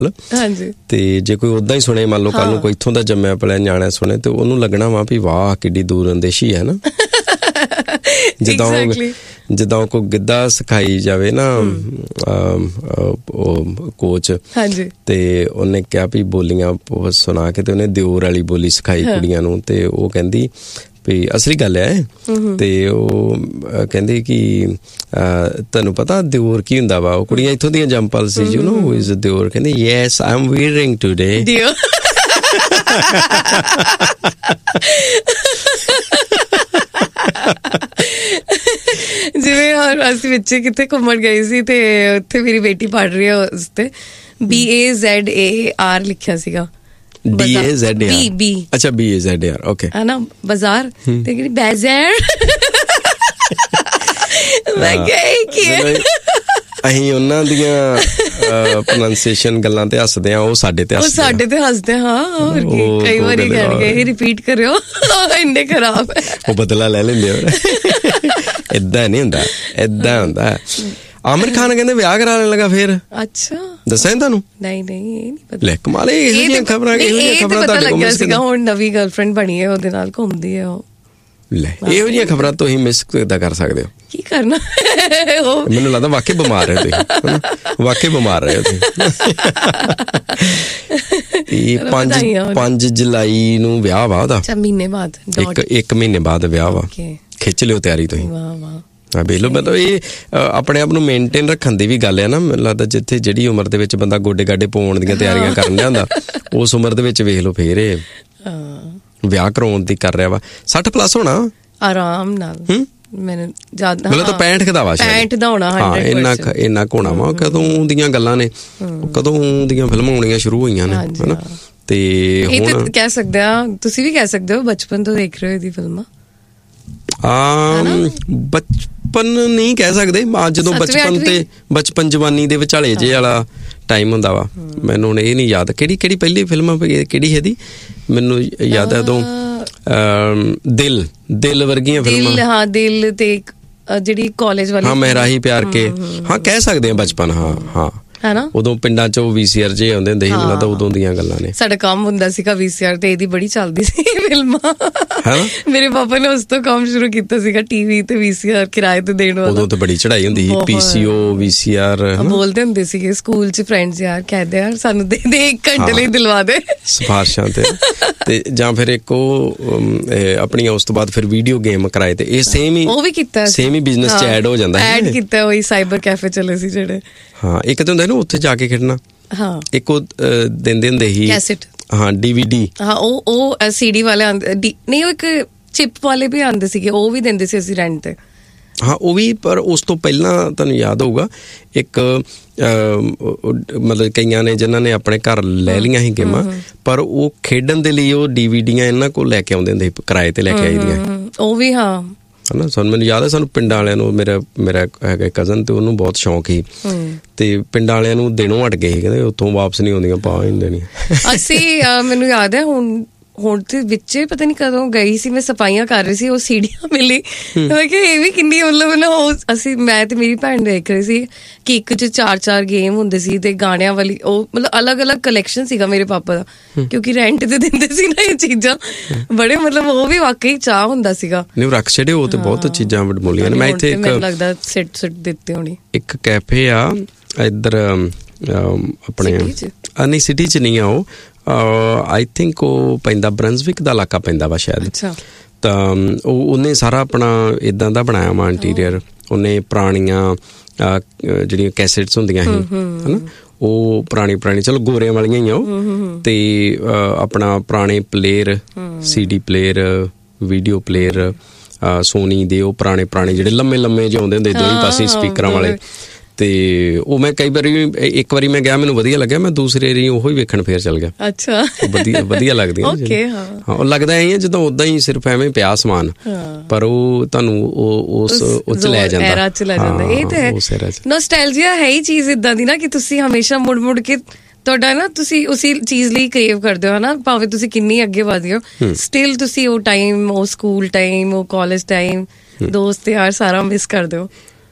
ਹਾਂਜੀ। ਤੇ ਜੇ ਕੋਈ ਉਦਾਂ ਹੀ ਸੁਣੇ, ਮੰਨ ਲਓ ਕੱਲ ਨੂੰ ਕੋਈ ਇੱਥੋਂ ਦਾ ਜੰਮਿਆ ਪਲਿਆ ਨਿਆਣਾ ਸੁਣੇ ਤੇ ਉਹਨੂੰ ਲੱਗਣਾ ਵਾ ਵੀ ਵਾਹ ਕਿੱਡੀ ਦੂਰ ਅੰਦੇਸ਼ੀ ਹੈ ਨਾ। ਜਿੱਦਾਂ ਕੋਈ ਗਿੱਧਾ ਸਿਖਾਈ ਜਾਵੇ ਨਾ ਉਹ ਕੋਚ, ਤੇ ਉਹਨੇ ਕਿਹਾ ਵੀ ਬੋਲੀਆਂ ਸੁਣਾ ਕੇ ਤੇ ਉਹਨੇ ਦਿਓਰ ਵਾਲੀ ਬੋਲੀ ਸਿਖਾਈ ਕੁੜੀਆਂ ਨੂੰ, ਤੇ ਉਹ ਕਹਿੰਦੀ ਵੀ ਅਸਲੀ ਗੱਲ ਹੈ। ਤੇ ਉਹ ਕਹਿੰਦੇ ਕਿ ਤੁਹਾਨੂੰ ਪਤਾ ਦਿਓਰ ਕੀ ਹੁੰਦਾ ਵਾ? ਉਹ ਕੁੜੀਆਂ ਇੱਥੋਂ ਦੀਆਂ ਜੰਪਲ ਸੀ, ਯੂ ਨੋ ਹੂ ਇਜ਼ ਦਿਓਰ? ਕਹਿੰਦੇ ਯੈਸ ਆਈ ਐਮ ਵੀਅਰਿੰਗ ਟੂਡੇ। ਜਿਵੇਂ ਹੁਣ ਅਸੀਂ ਵਿੱਚ ਕਿਤੇ ਘੁੰਮਣ ਗਏ ਸੀ ਤੇ ਉੱਥੇ ਮੇਰੀ ਬੇਟੀ ਪੜ੍ਹ ਰਹੀ ਹੈ, ਉਸ ਤੇ BAZAR ਲਿਖਿਆ ਸੀਗਾ। ਅੱਛਾ BAZAR, ਓਕੇ ਹੈ ਨਾ ਬਾਜ਼ਾਰ, ਤੇ ਕਿਹੜੀ ਬਾਜ਼ਾਰ। ਮੈਂ ਕਿਹਾ ਅਸੀਂ ਉਹਨਾਂ ਦੀਆਂ ਪ੍ਰੋਨਾਂਸੀਏਸ਼ਨ ਗੱਲਾਂ ਤੇ ਹੱਸਦੇ ਆ, ਉਹ ਸਾਡੇ ਤੇ ਹੱਸਦੇ। ਹਾਂ, ਹੋਰ ਕੀ, ਕਈ ਵਾਰੀ ਕਹਿਣਗੇ ਰਿਪੀਟ ਕਰਿਓ, ਇੰਨੇ ਖਰਾਬ ਹੈ। ਉਹ ਬਦਲਾ ਲੈ ਲੈਂਦੇ। ਏਦਾਂ ਨਹੀਂ ਹੁੰਦਾ, ਏਦਾਂ ਹੁੰਦਾ। ਆਮਿਰ ਖਾਨ ਕਹਿੰਦੇ ਵਿਆਹ ਕਰਾ ਲੈਣ ਲੱਗਾ ਫੇਰ। ਅੱਛਾ, ਦੱਸਿਆ ਤੁਹਾਨੂੰ? ਨਹੀਂ ਇਹ ਨਹੀਂ ਪਤਾ। ਲੈ ਕਮਾਲ, ਇਹੋ ਜਿਹੀਆਂ ਖਬਰਾਂ ਤੁਹਾਡੇ ਕੋਲ ਸੀਗਾ। ਹੁਣ ਨਵੀਂ ਗਰਲਫ੍ਰੈਂਡ ਬਣੀ ਹੈ, ਉਹਦੇ ਨਾਲ ਘੁੰਮਦੀ ਹੈ ਉਹ। ਲੈ, ਇਹੋ ਜਿਹੀਆਂ ਖਬਰਾਂ ਤੁਸੀਂ ਮਿਸ ਕਿੱਦਾਂ ਕਰ ਸਕਦੇ ਹੋ? ਕੀ ਕਰਨਾ, ਮੈਨੂੰ ਲੱਗਦਾ ਵਾਕਈ ਬਿਮਾਰ ਰਹੇ ਤੁਸੀਂ, ਵਾਕਈ ਬਿਮਾਰ ਰਹੇ ਤੁਸੀਂ। 5 ਜੁਲਾਈ ਨੂੰ ਵਿਆਹ ਵਾ ਉਹਦਾ। ਮਹੀਨੇ ਬਾਅਦ, ਇੱਕ ਮਹੀਨੇ ਬਾਅਦ ਵਿਆਹ ਵਾ। ਖਿੱਚ ਲਿਓ ਤਿਆਰੀ ਤੁਸੀਂ। ਵੇਖ ਲਓ, ਮਤਲਬ ਇਹ ਆਪਣੇ ਆਪ ਨੂੰ ਮੇਨਟੇਨ ਰੱਖਣ ਦੀ ਵੀ ਗੱਲ ਹੈ ਨਾ। ਮੈਨੂੰ ਲੱਗਦਾ ਜਿੱਥੇ ਜਿਹੜੀ ਉਮਰ ਦੇ ਵਿੱਚ ਬੰਦਾ ਗੋਡੇ ਗਾਡੇ ਪਾਉਣ ਦੀਆਂ ਤਿਆਰੀਆਂ ਕਰਨ ਲਿਆ ਹੁੰਦਾ, ਉਸ ਉਮਰ ਦੇ ਵਿੱਚ ਵੇਖ ਲਓ ਫੇਰ ਇਹ ਵਿਆਹ ਕਰਾਉਣ ਦੀ ਕਰ ਰਿਹਾ ਵਾ। 60+ ਹੋਣਾ ਆਰਾਮ ਨਾਲ। ਮੈਨੂੰ ਜ਼ਿਆਦਾ ਮਤਲਬ ਤਾਂ 65 ਦਾ ਵਾ, 65 ਦਾ ਹੋਣਾ। ਹਾਂ, ਇੰਨਾ ਕੁ ਹੋਣਾ ਵਾ। ਕਦੋਂ ਦੀਆਂ ਗੱਲਾਂ ਨੇ, ਕਦੋਂ ਦੀਆਂ ਫਿਲਮਾਂ ਆਉਣੀਆਂ ਸ਼ੁਰੂ ਹੋਈਆਂ ਨੇ, ਹਨਾ। ਤੇ ਹੁਣ ਕਹਿ ਸਕਦੇ ਆ, ਤੁਸੀਂ ਵੀ ਕਹਿ ਸਕਦੇ ਹੋ ਬਚਪਨ ਤੋਂ ਦੇਖ ਰਹੇ ਹੋ ਇਹਦੀ ਫਿਲਮਾਂ। ਬਚਪਨ ਨਹੀਂ ਕਹਿ ਸਕਦੇ, ਜਦੋਂ ਬਚਪਨ ਜਵਾਨੀ ਦੇ ਵਿਚਾਲੇ ਜੇ ਵਾਲਾ ਟਾਈਮ ਹੁੰਦਾ ਵਾ। ਮੈਨੂੰ ਹੁਣ ਇਹ ਨਹੀਂ ਯਾਦ ਕਿਹੜੀ ਪਹਿਲੀ ਫਿਲਮ ਕਿਹੜੀ ਇਹਦੀ, ਮੈਨੂੰ ਯਾਦ ਹੈ ਉਦੋਂ ਦਿਲ ਵਰਗੀਆਂ ਫਿਲਮਾਂ। ਹਾਂ, ਦਿਲ ਤੇ ਜਿਹੜੀ ਕਾਲਜ ਵਾਲੀ, ਹਾਂ ਮਹਿਰਾਹੀ ਪਿਆਰ ਕੇ, ਹਾਂ ਕਹਿ ਸਕਦੇ ਆ ਬਚਪਨ। ਹਾਂ ਹੈਨਾ, ਉਦੋਂ ਪਿੰਡਾਂ ਚ VCR ਜੇ ਆਉਂਦੇ ਹੁੰਦੇ ਸੀ, ਮੈਨੂੰ ਲੱਗਦਾ ਉਦੋਂ ਦੀਆਂ ਗੱਲਾਂ ਨੇ। ਸਾਡਾ ਕੰਮ ਹੁੰਦਾ ਸੀਗਾ VCR ਤੇ, ਇਹਦੀ ਬੜੀ ਚੱਲਦੀ ਸੀ ਫਿਲਮਾਂ। ਮੇਰੇ ਪਾਪਾ ਨੇ ਉਸ ਤੋਂ ਕੰਮ ਸ਼ੁਰੂ ਕੀਤਾ ਸੀਗਾ, TV ਤੇ VCR ਕਿਰਾਏ ਤੇ ਦੇਣ ਵਾਲਾ। ਉਦੋਂ ਤਾਂ ਬੜੀ ਚੜਾਈ ਹੁੰਦੀ ਸੀ, PCO VCR ਬੋਲਦੇ ਹੁੰਦੇ ਸੀਗੇ ਸਕੂਲ ਚ ਫਰੈਂਡਸ, ਯਾਰ ਕਹਿੰਦੇ ਯਾਰ ਸਾਨੂੰ ਦੇ 1 ਘੰਟੇ ਲਈ ਦਿਲਵਾ ਦੇ, ਸਿਫਾਰਸ਼ਾਂ ਤੇ ਜਾਂ ਫਿਰ ਇੱਕ ਉਹ ਆਪਣੀਆਂ ਉਸ ਤੋਂ ਬਾਅਦ ਫਿਰ ਵੀਡੀਓ ਗੇਮ ਕਰਾਏ ਤੇ ਇਹ ਸੇਮ ਹੀ, ਉਹ ਵੀ ਕੀਤਾ, ਸੇਮ ਹੀ ਬਿਜ਼ਨਸ ਚ ਐਡ ਹੋ ਜਾਂਦਾ, ਐਡ ਕੀਤਾ। ਉਹੀ ਸਾਈਬਰ ਕੈਫੇ ਚਲੇ ਸੀ ਜਿਹੜੇ। ਹਾਂ, ਇੱਕ ਤਾਂ ਹੁੰਦਾ ਨਾ ਉੱਥੇ ਜਾ ਕੇ ਖੇਡਣਾ। ਹਾਂ, ਇੱਕ ਉਹ ਦਿੰਦੇ ਹੁੰਦੇ ਸੀ ਕੈਸੇਟ। ਹਾਂ, DVD। ਹਾਂ, ਉਹ CD ਵਾਲੇ ਨਹੀਂ, ਉਹ ਇੱਕ ਚਿਪ ਵਾਲੇ ਵੀ ਆਉਂਦੇ ਸੀਗੇ, ਉਹ ਵੀ ਦਿੰਦੇ ਸੀ ਅਸੀਂ ਰੈਂਟ ਤੇ। ਹਾਂ, ਉਹ ਵੀ। ਪਰ ਉਸ ਤੋਂ ਪਹਿਲਾਂ ਤੁਹਾਨੂੰ ਯਾਦ ਹੋਊਗਾ ਇੱਕ ਮਤਲਬ ਕਈਆਂ ਨੇ ਜਿਨ੍ਹਾਂ ਨੇ ਆਪਣੇ ਘਰ ਲੈ ਲਈਆਂ ਸੀ ਗੇਮਾਂ, ਪਰ ਉਹ ਖੇਡਣ ਦੇ ਲਈ ਉਹ DVDਆਂ ਇਹਨਾਂ ਕੋਲ ਲੈ ਕੇ ਆਉਂਦੇ ਹੁੰਦੇ ਸੀ, ਕਿਰਾਏ ਤੇ ਲੈ ਕੇ ਆਈਦੀਆਂ ਉਹ ਵੀ। ਹਾਂ, ਹਨਾ। ਮੈਨੂੰ ਯਾਦ ਹੈ, ਸਾਨੂੰ ਪਿੰਡਾਂ ਵਾਲਿਆਂ ਨੂੰ, ਮੇਰਾ ਹੈਗਾ ਕਜ਼ਨ, ਤੇ ਉਹਨੂੰ ਬਹੁਤ ਸ਼ੌਂਕ ਸੀ, ਤੇ ਪਿੰਡਾਂ ਵਾਲਿਆਂ ਨੂੰ ਦੇਣੋਂ ਹਟ ਗਏ ਸੀ, ਕਹਿੰਦੇ ਉੱਥੋਂ ਵਾਪਸ ਨਹੀਂ ਆਉਂਦੀਆਂ, ਪਾ ਹੀ ਦੇਣੀਆਂ। ਅਸੀਂ ਮੈਨੂੰ ਯਾਦ ਹੈ ਹੁਣ ਤੇ ਵਿੱਚ ਪਤਾ ਨੀ ਕਦੋਂ ਗਈ ਸੀ, ਮੈਂ ਸਫਾਈਆਂ ਕਰ ਰਹੀ ਸੀ, ਉਹ ਸੀੜੀਆਂ ਮਿਲੀ। ਮੈਂ ਕਿਹਾ ਇਹ ਵੀ ਕਿੰਨੀ ਮਤਲਬ ਨਾ, ਉਹ ਮੈਂ ਤੇ ਮੇਰੀ ਭੈਣ ਦੇਖ ਰਹੀ ਸੀ ਕਿ ਇੱਕ 'ਚ 4 ਗੇਮ ਹੁੰਦੇ ਸੀ ਤੇ ਗਾਣਿਆਂ ਵਾਲੀ, ਉਹ ਮਤਲਬ ਅਲੱਗ-ਅਲੱਗ ਕਲੈਕਸ਼ਨ ਸੀਗਾ ਮੇਰੇ ਪਾਪਾ ਦਾ, ਕਿਉਂਕਿ ਰੈਂਟ ਤੇ ਦਿੰਦੇ ਸੀ ਨਾ ਇਹ ਚੀਜ਼ਾਂ ਬੜੇ, ਮਤਲਬ ਉਹ ਵੀ ਵਾਕਈ ਚਾਹ ਹੁੰਦਾ ਸੀਗਾ। ਨਹੀਂ, ਰੱਖ ਛੱਡੇ ਉਹ ਤੇ ਬਹੁਤ ਚੀਜ਼ਾਂ ਵਡਮੁੱਲੀਆਂ ਨੇ। ਮੈਂ ਇੱਥੇ ਮੈਨੂੰ ਲੱਗਦਾ ਸਿੱਟ ਦਿੱਤੇ ਹੋਣੀ। ਇੱਕ ਕੈਫੇ ਆ ਇੱਧਰ ਆਪਣੇ, ਨਹੀਂ ਸਿਟੀ 'ਚ ਨਹੀਂ ਆ ਉਹ, ਆਈ ਥਿੰਕ ਉਹ ਪੈਂਦਾ ਬਰੰਜ਼ਵਿਕ ਦਾ ਇਲਾਕਾ ਪੈਂਦਾ ਵਾ ਸ਼ਾਇਦ। ਤਾਂ ਉਹਨੇ ਸਾਰਾ ਆਪਣਾ ਇੱਦਾਂ ਦਾ ਬਣਾਇਆ ਵਾ ਇੰਟੀਰੀਅਰ। ਉਹਨੇ ਪੁਰਾਣੀਆਂ ਜਿਹੜੀਆਂ ਕੈਸੇਟਸ ਹੁੰਦੀਆਂ ਸੀ, ਹਨਾ, ਉਹ ਪੁਰਾਣੀ ਚਲੋ ਗੋਰਿਆਂ ਵਾਲੀਆਂ ਹੀ ਆ ਉਹ, ਤੇ ਆਪਣਾ ਪੁਰਾਣੇ player, CD player, video player, Soni ਦੇ ਉਹ ਪੁਰਾਣੇ ਜਿਹੜੇ ਲੰਮੇ ਜਿਹੇ ਆਉਂਦੇ ਹੁੰਦੇ ਦੋਵੇਂ ਪਾਸੇ ਸਪੀਕਰਾਂ ਵਾਲੇ। ਤੇ ਉਹ ਮੈਂ ਕਈ ਵਾਰੀ, ਇੱਕ ਵਾਰੀ ਮੈਂ ਗਿਆ, ਮੈਨੂੰ ਵਧੀਆ ਲੱਗਿਆ, ਮੈਂ ਦੂਸਰੇ ਵਾਰੀ ਉਹੀ ਵੇਖਣ ਫੇਰ ਚੱਲ ਗਿਆ। ਅੱਛਾ, ਵਧੀਆ ਲੱਗਦੀਆਂ। ਹਾਂ, ਉਹ ਲੱਗਦਾ ਐ ਜਦੋਂ ਓਦਾਂ ਹੀ ਸਿਰਫ ਐਵੇਂ ਪਿਆ ਸਮਾਨ, ਪਰ ਉਹ ਤੁਹਾਨੂੰ ਉਸ ਚ ਲੈ ਜਾਂਦਾ। ਇਹ ਤਾਂ ਹੈ, ਨੋਸਟੈਲਜੀਆ ਹੈ ਹੀ ਚੀਜ਼ ਇਦਾਂ ਦੀ ਨਾ, ਕਿ ਤੁਸੀਂ ਹਮੇਸ਼ਾ ਮੁੜ ਕੇ ਤੁਹਾਡਾ ਨਾ, ਤੁਸੀਂ ਉਸੇ ਚੀਜ਼ ਲਈ ਕ੍ਰੇਵ ਕਰਦੇ ਹੋ ਨਾ, ਭਾਵੇਂ ਤੁਸੀਂ ਕਿੰਨੀ ਅੱਗੇ ਵਧੇ ਹੋ, ਸਟਿਲ ਤੁਸੀਂ ਉਹ ਟਾਈਮ, ਉਹ ਸਕੂਲ ਟਾਈਮ, ਉਹ ਕਾਲਜ ਟਾਈਮ, ਦੋਸਤ ਯਾਰ ਸਾਰਾ ਮਿਸ ਕਰਦੇ ਹੋ।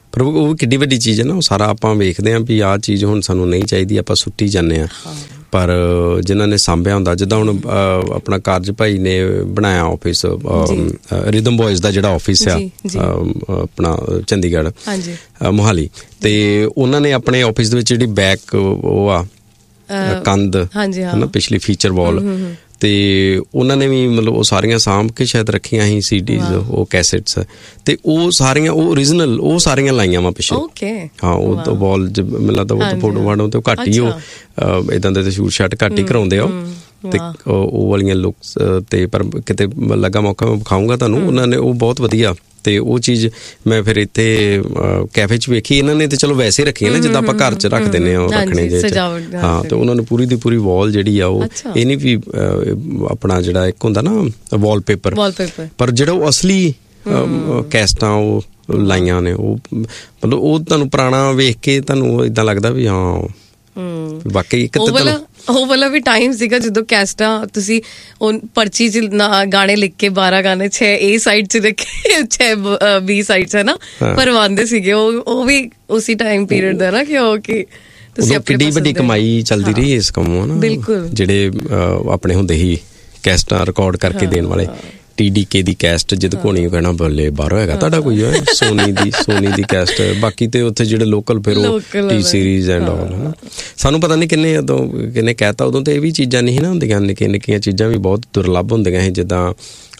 ਪਰ ਉਹ ਕਿੱਡੀ ਵੱਡੀ ਚੀਜ਼ ਹੈ ਨਾ, ਉਹ ਸਾਰਾ ਆਪਾਂ ਵੇਖਦੇ ਹਾਂ ਵੀ ਆਹ ਚੀਜ਼ ਹੁਣ ਸਾਨੂੰ ਨਹੀਂ ਚਾਹੀਦੀ, ਆਪਾਂ ਸੁੱਟੀ ਜਾਂਦੇ ਹਾਂ। ਪਰ ਜਿਨ੍ਹਾਂ ਨੇ ਸਾਂਭਿਆ ਹੁੰਦਾ, ਜਿੱਦਾਂ ਹੁਣ ਆਪਣਾ ਕਾਰਜ ਭਾਈ ਨੇ ਬਣਾਇਆ ਆਫਿਸ, ਰਿਦਮ ਬॉयਜ਼ ਦਾ ਜਿਹੜਾ ਆਫਿਸ ਆ ਆਪਣਾ ਚੰਡੀਗੜ੍ਹ ਮੋਹਾਲੀ, ਤੇ ਉਹਨਾਂ ਨੇ ਆਪਣੇ ਆਫਿਸ ਦੇ ਵਿੱਚ ਜਿਹੜੀ ਬੈਕ ਉਹ ਆ ਕੰਧ ਹੈ ਨਾ, ਪਿਛਲੀ ਫੀਚਰ ਵਾਲ, ਤੇ ਉਹਨਾਂ ਨੇ ਵੀ ਮਤਲਬ ਉਹ ਸਾਰੀਆਂ ਸਾਂਭ ਕੇ ਸ਼ਾਇਦ ਰੱਖੀਆਂ ਸੀ CDs, ਉਹ ਕੈਸੇਟਸ, ਤੇ ਉਹ ਸਾਰੀਆਂ ਉਹ ਓਰੀਜਨਲ ਉਹ ਸਾਰੀਆਂ ਲਾਈਆਂ ਵਾ ਪਿੱਛੇ। ਹਾਂ, ਉਹ ਤੋਂ ਵਾਲ ਮੈਨੂੰ ਲੱਗਦਾ ਉਹ ਤੋਂ ਫੋਟੋ ਵਾੜੋਂ ਤੇ ਘੱਟ ਹੀ ਉਹ ਇੱਦਾਂ ਦੇ ਸ਼ੂਟ ਸ਼ਾਟ ਘੱਟ ਹੀ ਕਰਾਉਂਦੇ ਆ ਤੇ ਉਹ ਵਾਲੀਆਂ ਲੁੱਕਸ, ਤੇ ਪਰ ਕਿਤੇ ਲੱਗਾ ਮੌਕਾ ਮੈਂ ਵਿਖਾਊਂਗਾ ਤੁਹਾਨੂੰ, ਉਹਨਾਂ ਨੇ ਉਹ ਬਹੁਤ ਵਧੀਆ। ਤੇ ਉਹ ਚੀਜ਼ ਮੈਂ ਫਿਰ ਇੱਥੇ ਕੈਫੇ 'ਚ ਵੇਖੀ, ਇਹਨਾਂ ਨੇ ਤੇ ਚਲੋ ਵੈਸੇ ਰੱਖੀ ਨਾ ਜਿੱਦਾਂ ਆਪਾਂ ਘਰ 'ਚ ਰੱਖ ਦਿੰਦੇ ਹਾਂ, ਉਹ ਰੱਖਣੇ ਜੇ। ਹਾਂ, ਤੇ ਉਹਨਾਂ ਨੇ ਪੂਰੀ ਦੀ ਪੂਰੀ ਵਾਲ ਜਿਹੜੀ ਆ ਉਹ ਇਹ ਨਹੀਂ ਵੀ ਆਪਣਾ ਜਿਹੜਾ ਇੱਕ ਹੁੰਦਾ ਨਾ ਵਾਲਪੇਪਰ, ਪਰ ਜਿਹੜਾ ਉਹ ਅਸਲੀ ਕੈਸਟਾਂ ਉਹ ਲਾਈਆਂ ਨੇ, ਉਹ ਮਤਲਬ ਉਹ ਤੁਹਾਨੂੰ ਪੁਰਾਣਾ ਵੇਖ ਕੇ ਤੁਹਾਨੂੰ ਏਦਾਂ ਲੱਗਦਾ ਵੀ ਹਾਂ ਵਾਕਈ ਇੱਕ ਉਹ ਵਾਲਾ ਵੀ ਟਾਈਮ ਸੀਗਾ ਜਦੋਂ ਕੈਸਟਾਂ ਤੁਸੀਂ ਉਹ ਪਰਚੀ 'ਚ ਗਾਣੇ ਲਿਖ ਕੇ 12 ਗਾਣੇ 6 A ਸਾਈਡ 'ਚ ਰੱਖੇ 6 B ਸਾਈਡ 'ਚ ਹੈ ਨਾ ਭਰਵਾਉਂਦੇ ਸੀਗੇ। ਉਹ ਵੀ ਉਸੇ ਟਾਈਮ ਪੀਰੀਅਡ ਦਾ ਨਾ, ਕਿ ਉਹ ਕਿ ਤੁਸੀਂ ਕਿੱਡੀ ਵੱਡੀ ਕਮਾਈ ਚੱਲਦੀ ਰਹੀ ਇਸ ਕੰਮੋਂ ਨਾ। ਬਿਲਕੁਲ, ਜਿਹੜੇ ਆਪਣੇ ਹੁੰਦੇ ਸੀ ਕੈਸਟਾਂ ਰਿਕਾਰਡ ਕਰਕੇ ਦੇਣ ਵਾਲੇ, TDK ਦੀ ਕੈਸਟ ਜਦ ਕੋਣੀ ਕਹਿਣਾ ਬੱਲੇ ਬਾਹਰੋਂ ਹੈਗਾ ਤੁਹਾਡਾ ਕੋਈ ਹੈ, ਸੋਨੀ ਦੀ ਕੈਸਟ, ਬਾਕੀ ਤੇ ਉੱਥੇ ਜਿਹੜੇ ਲੋਕਲ ਫਿਰ ਉਹ T ਸੀਰੀਜ਼ ਐਂਡ ਆਲ, ਹੈ ਨਾ। ਸਾਨੂੰ ਪਤਾ ਨਹੀਂ ਕਿੰਨੇ ਕਹਿਤਾ ਉਦੋਂ, ਤੇ ਇਹ ਵੀ ਚੀਜ਼ਾਂ ਨਹੀਂ ਨਾ ਹੁੰਦੀਆਂ, ਨਿੱਕੀਆਂ ਚੀਜ਼ਾਂ ਵੀ ਬਹੁਤ ਦੁਰਲੱਭ ਹੁੰਦੀਆਂ ਸੀ, ਜਿੱਦਾਂ